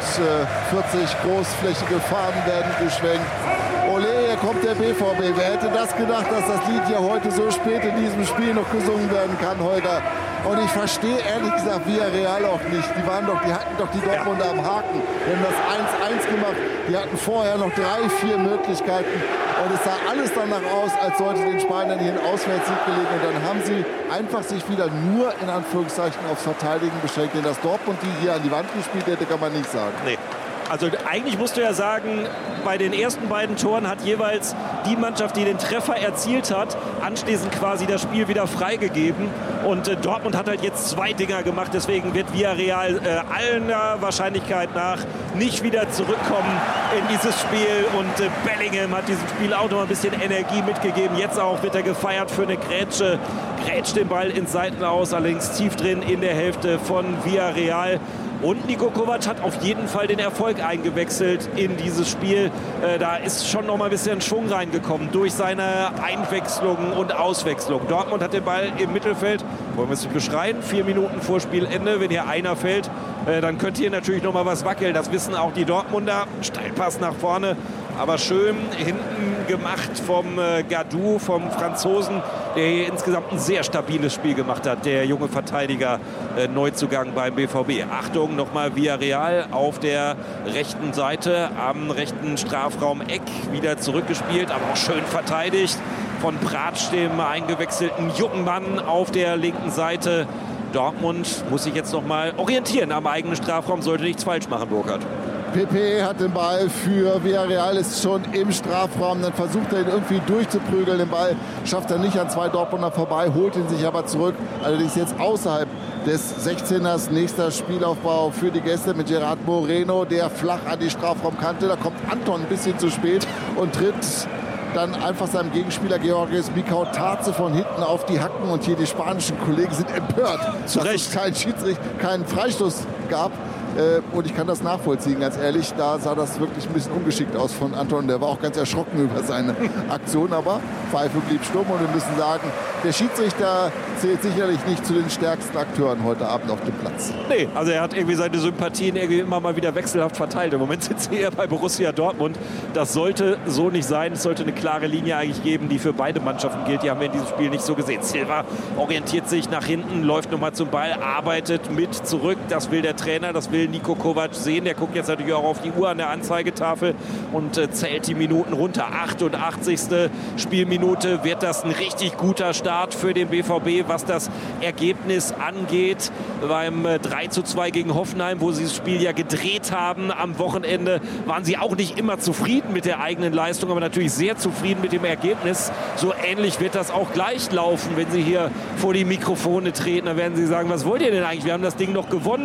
40 großflächige Fahnen werden geschwenkt. Ole, hier kommt der BVB. Wer hätte das gedacht, dass das Lied hier heute so spät in diesem Spiel noch gesungen werden kann, Holger? Und ich verstehe ehrlich gesagt Villarreal auch nicht. Die hatten doch die Dortmunder am Haken. Die haben das 1:1 gemacht. Die hatten vorher noch 3, 4 Möglichkeiten. Und es sah alles danach aus, als sollte den Spaniern hier ein Auswärtssieg gelegen. Und dann haben sie einfach sich wieder nur in Anführungszeichen aufs Verteidigen beschränkt. Denn dass Dortmund die hier an die Wand gespielt hätte, kann man nicht sagen. Nee. Also eigentlich musst du ja sagen, bei den ersten beiden Toren hat jeweils die Mannschaft, die den Treffer erzielt hat, anschließend quasi das Spiel wieder freigegeben. Und Dortmund hat halt jetzt 2 Dinger gemacht. Deswegen wird Villarreal aller Wahrscheinlichkeit nach nicht wieder zurückkommen in dieses Spiel. Und Bellingham hat diesem Spiel auch noch ein bisschen Energie mitgegeben. Jetzt auch wird er gefeiert für eine Grätsche. Grätscht den Ball ins Seitenaus, allerdings tief drin in der Hälfte von Villarreal. Und Niko Kovac hat auf jeden Fall den Erfolg eingewechselt in dieses Spiel. Da ist schon noch mal ein bisschen Schwung reingekommen durch seine Einwechslungen und Auswechslung. Dortmund hat den Ball im Mittelfeld. Wollen wir es nicht beschreien? 4 Minuten vor Spielende. Wenn hier einer fällt, dann könnte hier natürlich noch mal was wackeln. Das wissen auch die Dortmunder. Steilpass nach vorne. Aber schön hinten gemacht vom Gadou, vom Franzosen, der hier insgesamt ein sehr stabiles Spiel gemacht hat. Der junge Verteidiger, Neuzugang beim BVB. Achtung, nochmal Villarreal auf der rechten Seite, am rechten Strafraum-Eck wieder zurückgespielt, aber auch schön verteidigt von Bratsch, dem eingewechselten jungen Mann auf der linken Seite. Dortmund muss sich jetzt nochmal orientieren am eigenen Strafraum, sollte nichts falsch machen, Burkhard. Pepe hat den Ball für Villarreal, ist schon im Strafraum. Dann versucht er ihn irgendwie durchzuprügeln. Den Ball schafft er nicht an 2 Dortmunder vorbei, holt ihn sich aber zurück. Allerdings jetzt außerhalb des 16ers. Nächster Spielaufbau für die Gäste mit Gerard Moreno, der flach an die Strafraumkante. Da kommt Anton ein bisschen zu spät und tritt dann einfach seinem Gegenspieler Georgios Mikau-Tarze von hinten auf die Hacken. Und hier die spanischen Kollegen sind empört, dass es keinen Freistoß gab. Und ich kann das nachvollziehen, ganz ehrlich. Da sah das wirklich ein bisschen ungeschickt aus von Anton. Der war auch ganz erschrocken über seine Aktion. Aber Pfeife blieb stumm und wir müssen sagen, der Schiedsrichter zählt sicherlich nicht zu den stärksten Akteuren heute Abend auf dem Platz. Nee, also er hat irgendwie seine Sympathien irgendwie immer mal wieder wechselhaft verteilt. Im Moment sitzt er bei Borussia Dortmund. Das sollte so nicht sein. Es sollte eine klare Linie eigentlich geben, die für beide Mannschaften gilt. Die haben wir in diesem Spiel nicht so gesehen. Silva orientiert sich nach hinten, läuft nochmal zum Ball, arbeitet mit zurück. Das will der Trainer, das will Niko Kovac sehen. Der guckt jetzt natürlich auch auf die Uhr an der Anzeigetafel und zählt die Minuten runter. 88. Spielminute wird das ein richtig guter Start für den BVB, was das Ergebnis angeht. Beim 3:2 gegen Hoffenheim, wo sie das Spiel ja gedreht haben am Wochenende, waren sie auch nicht immer zufrieden mit der eigenen Leistung, aber natürlich sehr zufrieden mit dem Ergebnis. So ähnlich wird das auch gleich laufen, wenn sie hier vor die Mikrofone treten. Dann werden sie sagen, was wollt ihr denn eigentlich? Wir haben das Ding noch gewonnen.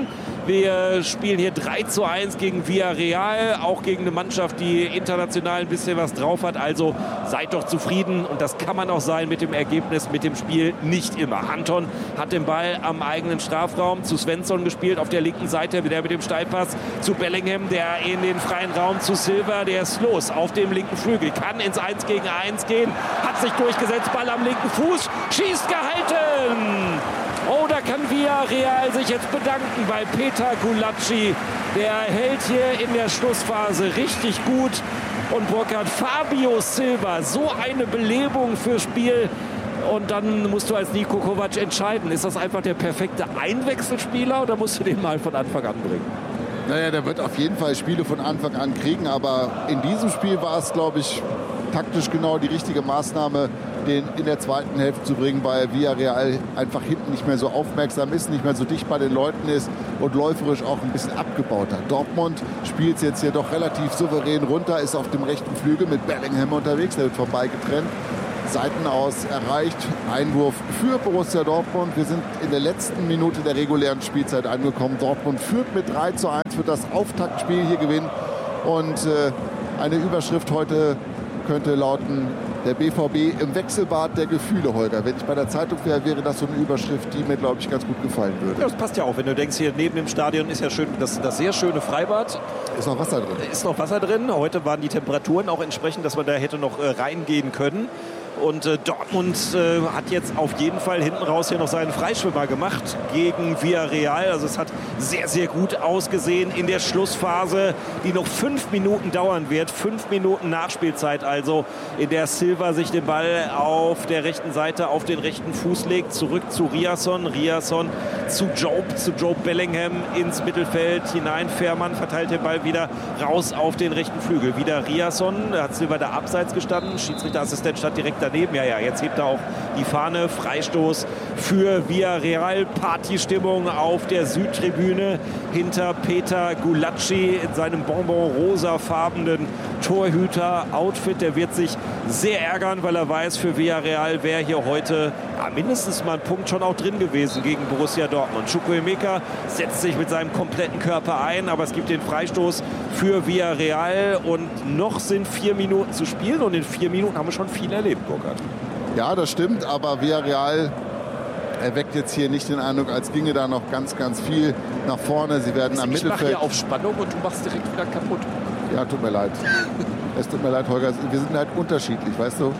Wir spielen hier 3:1 gegen Villarreal, auch gegen eine Mannschaft, die international ein bisschen was drauf hat. Also seid doch zufrieden und das kann man auch sein mit dem Ergebnis, mit dem Spiel. Nicht immer. Anton hat den Ball am eigenen Strafraum zu Svensson gespielt, auf der linken Seite, der mit dem Steilpass zu Bellingham, der in den freien Raum zu Silva, der ist los auf dem linken Flügel, kann ins 1 gegen 1 gehen, hat sich durchgesetzt, Ball am linken Fuß, schießt gehalten. Oh, da kann Villarreal sich jetzt bedanken bei Peter Gulacsi. Der hält hier in der Schlussphase richtig gut. Und Burkhard, Fabio Silva, so eine Belebung fürs Spiel. Und dann musst du als Niko Kovac entscheiden, ist das einfach der perfekte Einwechselspieler oder musst du den mal von Anfang an bringen? Naja, der wird auf jeden Fall Spiele von Anfang an kriegen. Aber in diesem Spiel war es, glaube ich, taktisch genau die richtige Maßnahme, den in der zweiten Hälfte zu bringen, weil Villarreal einfach hinten nicht mehr so aufmerksam ist, nicht mehr so dicht bei den Leuten ist und läuferisch auch ein bisschen abgebaut hat. Dortmund spielt es jetzt hier doch relativ souverän runter, ist auf dem rechten Flügel mit Bellingham unterwegs, der wird vorbeigetrennt. Seiten aus erreicht, Einwurf für Borussia Dortmund. Wir sind in der letzten Minute der regulären Spielzeit angekommen. Dortmund führt mit 3:1, wird das Auftaktspiel hier gewinnen. Und eine Überschrift heute könnte lauten: der BVB im Wechselbad der Gefühle, Holger. Wenn ich bei der Zeitung wäre, wäre das so eine Überschrift, die mir, glaube ich, ganz gut gefallen würde. Ja, das passt ja auch, wenn du denkst, hier neben dem Stadion ist ja schön das sehr schöne Freibad. Ist noch Wasser drin. Ist noch Wasser drin. Heute waren die Temperaturen auch entsprechend, dass man da hätte noch reingehen können. Und Dortmund hat jetzt auf jeden Fall hinten raus hier noch seinen Freischwimmer gemacht gegen Villarreal. Also es hat sehr, sehr gut ausgesehen in der Schlussphase, die noch 5 Minuten dauern wird. 5 Minuten Nachspielzeit also, in der Silva sich den Ball auf der rechten Seite auf den rechten Fuß legt. Zurück zu Riasson. Riasson zu Jobe Bellingham ins Mittelfeld hinein. Fährmann verteilt den Ball wieder raus auf den rechten Flügel. Wieder Riasson. Da hat Silva da abseits gestanden. Schiedsrichterassistent stand direkt daneben. Ja, jetzt hebt er auch die Fahne. Freistoß für Villarreal. Partystimmung auf der Südtribüne hinter Peter Gulacsi in seinem bonbon-rosafarbenen Torhüter-Outfit. Der wird sich sehr ärgern, weil er weiß, für Villarreal wäre hier heute mindestens mal ein Punkt schon auch drin gewesen gegen Borussia Dortmund. Chukwuemeka setzt sich mit seinem kompletten Körper ein, aber es gibt den Freistoß für Villarreal und noch sind 4 Minuten zu spielen und in 4 Minuten haben wir schon viel erlebt, Burkhard. Ja, das stimmt, aber Villarreal erweckt jetzt hier nicht den Eindruck, als ginge da noch ganz, ganz viel nach vorne. Sie werden am Mittelfeld... Ich mache hier auf Spannung und du machst direkt wieder kaputt. Ja, tut mir leid. Es tut mir leid, Holger. Wir sind halt unterschiedlich, weißt du?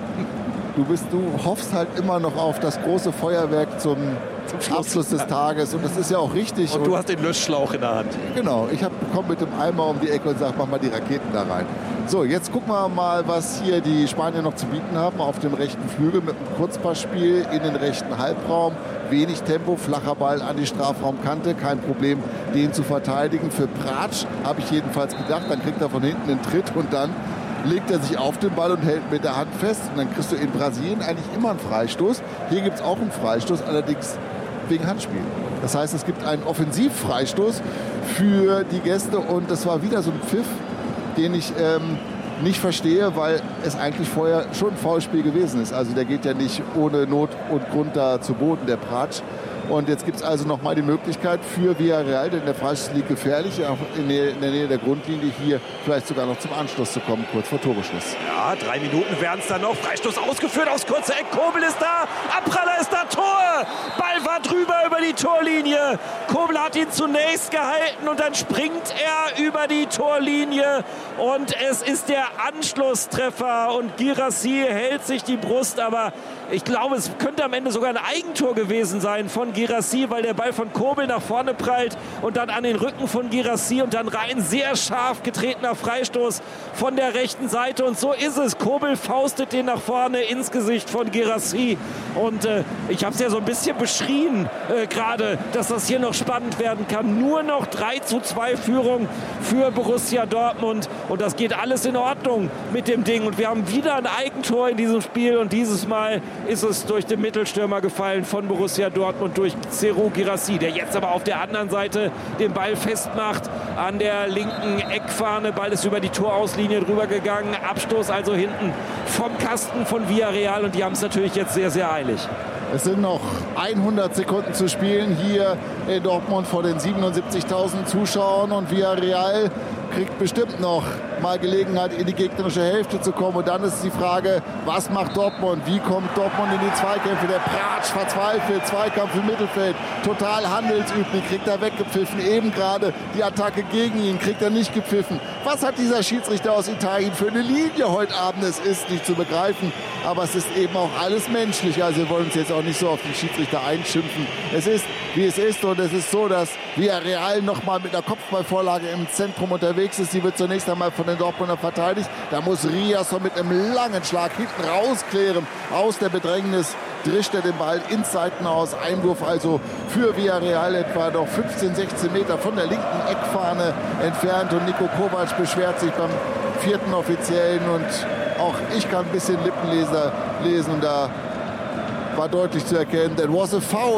Du hoffst halt immer noch auf das große Feuerwerk zum Abschluss des Tages. Und das ist ja auch richtig. Und du hast den Löschschlauch in der Hand. Genau. Ich komme mit dem Eimer um die Ecke und sage, mach mal die Raketen da rein. So, jetzt gucken wir mal, was hier die Spanier noch zu bieten haben. Auf dem rechten Flügel mit einem Kurzpassspiel in den rechten Halbraum. Wenig Tempo, flacher Ball an die Strafraumkante. Kein Problem, den zu verteidigen. Für Pratsch habe ich jedenfalls gedacht. Dann kriegt er von hinten einen Tritt und dann legt er sich auf den Ball und hält mit der Hand fest. Und dann kriegst du in Brasilien eigentlich immer einen Freistoß. Hier gibt es auch einen Freistoß, allerdings wegen Handspiel. Das heißt, es gibt einen Offensivfreistoß für die Gäste. Und das war wieder so ein Pfiff, den ich nicht verstehe, weil es eigentlich vorher schon ein Foulspiel gewesen ist. Also der geht ja nicht ohne Not und Grund da zu Boden, der Pratsch. Und jetzt gibt es also nochmal die Möglichkeit für Villarreal, denn der Freistoß liegt gefährlich, auch in der Nähe der Grundlinie, hier vielleicht sogar noch zum Anschluss zu kommen, kurz vor Toreschluss. Ja, 3 Minuten werden es dann noch. Freistoß ausgeführt aus kurzer Eck. Kobel ist da, Abpraller ist da, Tor! Ball war drüber über die Torlinie. Kobel hat ihn zunächst gehalten und dann springt er über die Torlinie. Und es ist der Anschlusstreffer und Guirassy hält sich die Brust, aber ich glaube, es könnte am Ende sogar ein Eigentor gewesen sein von Guirassy, weil der Ball von Kobel nach vorne prallt und dann an den Rücken von Guirassy und dann rein sehr scharf getretener Freistoß von der rechten Seite. Und so ist es. Kobel faustet den nach vorne ins Gesicht von Guirassy. Und ich habe es ja so ein bisschen beschrien gerade, dass das hier noch spannend werden kann. Nur noch 3:2 Führung für Borussia Dortmund. Und das geht alles in Ordnung mit dem Ding. Und wir haben wieder ein Eigentor in diesem Spiel. Und dieses Mal ist es durch den Mittelstürmer gefallen von Borussia Dortmund, durch Serhou Guirassy, der jetzt aber auf der anderen Seite den Ball festmacht an der linken Eckfahne. Ball ist über die Torauslinie drüber gegangen. Abstoß also hinten vom Kasten von Villarreal. Und die haben es natürlich jetzt sehr, sehr eilig. Es sind noch 100 Sekunden zu spielen hier in Dortmund vor den 77.000 Zuschauern und Villarreal kriegt bestimmt noch mal Gelegenheit, in die gegnerische Hälfte zu kommen. Und dann ist die Frage, was macht Dortmund? Wie kommt Dortmund in die Zweikämpfe? Der Pratsch verzweifelt, Zweikampf im Mittelfeld, total handelsüblich, kriegt er weggepfiffen. Eben gerade die Attacke gegen ihn, kriegt er nicht gepfiffen. Was hat dieser Schiedsrichter aus Italien für eine Linie heute Abend? Es ist nicht zu begreifen, aber es ist eben auch alles menschlich. Also wir wollen uns jetzt auch nicht so auf den Schiedsrichter einschimpfen. Es ist, wie es ist, und es ist so, dass Villarreal noch mal mit einer Kopfballvorlage im Zentrum unterwegs ist. Die wird zunächst einmal von den Dortmunder verteidigt. Da muss Riasson mit einem langen Schlag hinten rausklären. Aus der Bedrängnis drischt er den Ball ins Seitenhaus. Einwurf also für Villarreal etwa noch 15, 16 Meter von der linken Eckfahne entfernt. Und Niko Kovac beschwert sich beim vierten Offiziellen. Und auch ich kann ein bisschen Lippenleser lesen. Und da war deutlich zu erkennen, that was a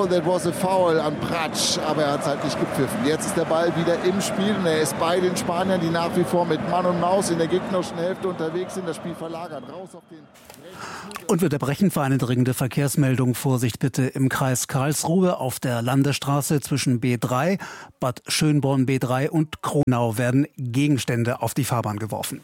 foul an Pratsch, aber er hat es halt nicht gepfiffen. Jetzt ist der Ball wieder im Spiel und er ist bei den Spaniern, die nach wie vor mit Mann und Maus in der gegnerischen Hälfte unterwegs sind. Das Spiel verlagert raus auf den... Und wir unterbrechen für eine dringende Verkehrsmeldung. Vorsicht bitte im Kreis Karlsruhe auf der Landesstraße zwischen B3, Bad Schönborn B3 und Kronau werden Gegenstände auf die Fahrbahn geworfen.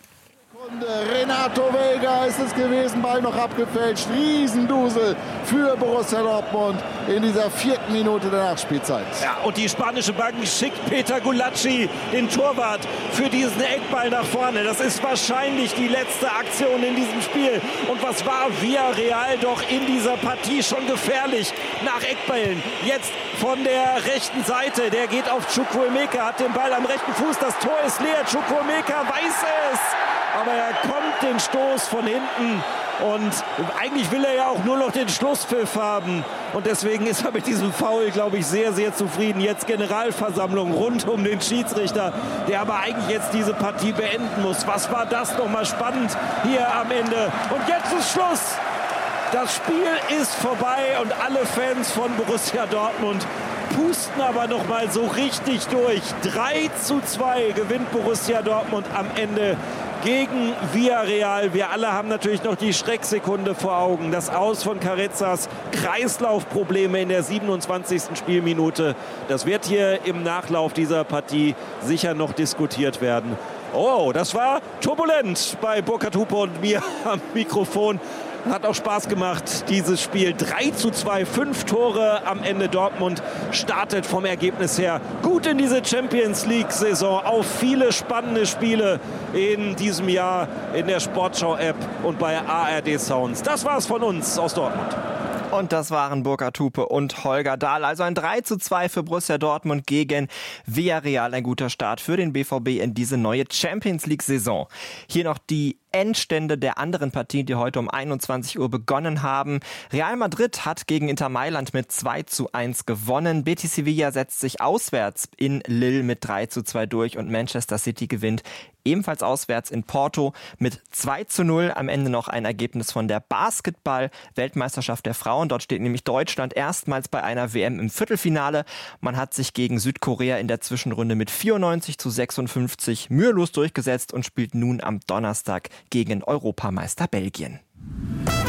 Renato Vega ist es gewesen, Ball noch abgefälscht. Riesendusel für Borussia Dortmund in dieser 4. Minute der Nachspielzeit. Ja, und die spanische Bank schickt Peter Gulacsi, den Torwart, für diesen Eckball nach vorne. Das ist wahrscheinlich die letzte Aktion in diesem Spiel. Und was war Villarreal doch in dieser Partie schon gefährlich nach Eckballen. Jetzt von der rechten Seite, der geht auf Chukwuemeka, hat den Ball am rechten Fuß, das Tor ist leer. Chukwuemeka weiß es. Aber er kommt den Stoß von hinten und eigentlich will er ja auch nur noch den Schlusspfiff haben. Und deswegen ist er mit diesem Foul, glaube ich, sehr, sehr zufrieden. Jetzt Generalversammlung rund um den Schiedsrichter, der aber eigentlich jetzt diese Partie beenden muss. Was war das nochmal spannend hier am Ende? Und jetzt ist Schluss. Das Spiel ist vorbei und alle Fans von Borussia Dortmund pusten aber noch mal so richtig durch. 3:2 gewinnt Borussia Dortmund am Ende gegen Villarreal. Wir alle haben natürlich noch die Schrecksekunde vor Augen. Das Aus von Carezas, Kreislaufprobleme in der 27. Spielminute. Das wird hier im Nachlauf dieser Partie sicher noch diskutiert werden. Oh, das war turbulent bei Burkhard Hupe und mir am Mikrofon. Hat auch Spaß gemacht, dieses Spiel. 3:2, 5 Tore am Ende. Dortmund startet vom Ergebnis her gut in diese Champions-League-Saison. Auf viele spannende Spiele in diesem Jahr in der Sportschau-App und bei ARD Sounds. Das war's von uns aus Dortmund. Und das waren Burkhard Hupe und Holger Dahl. Also ein 3:2 für Borussia Dortmund gegen Villarreal. Ein guter Start für den BVB in diese neue Champions-League-Saison. Hier noch die Endstände der anderen Partien, die heute um 21 Uhr begonnen haben. Real Madrid hat gegen Inter Mailand mit 2:1 gewonnen. Betis Sevilla setzt sich auswärts in Lille mit 3:2 durch und Manchester City gewinnt ebenfalls auswärts in Porto mit 2:0. Am Ende noch ein Ergebnis von der Basketball-Weltmeisterschaft der Frauen. Dort steht nämlich Deutschland erstmals bei einer WM im Viertelfinale. Man hat sich gegen Südkorea in der Zwischenrunde mit 94:56 mühelos durchgesetzt und spielt nun am Donnerstag gegen Europameister Belgien.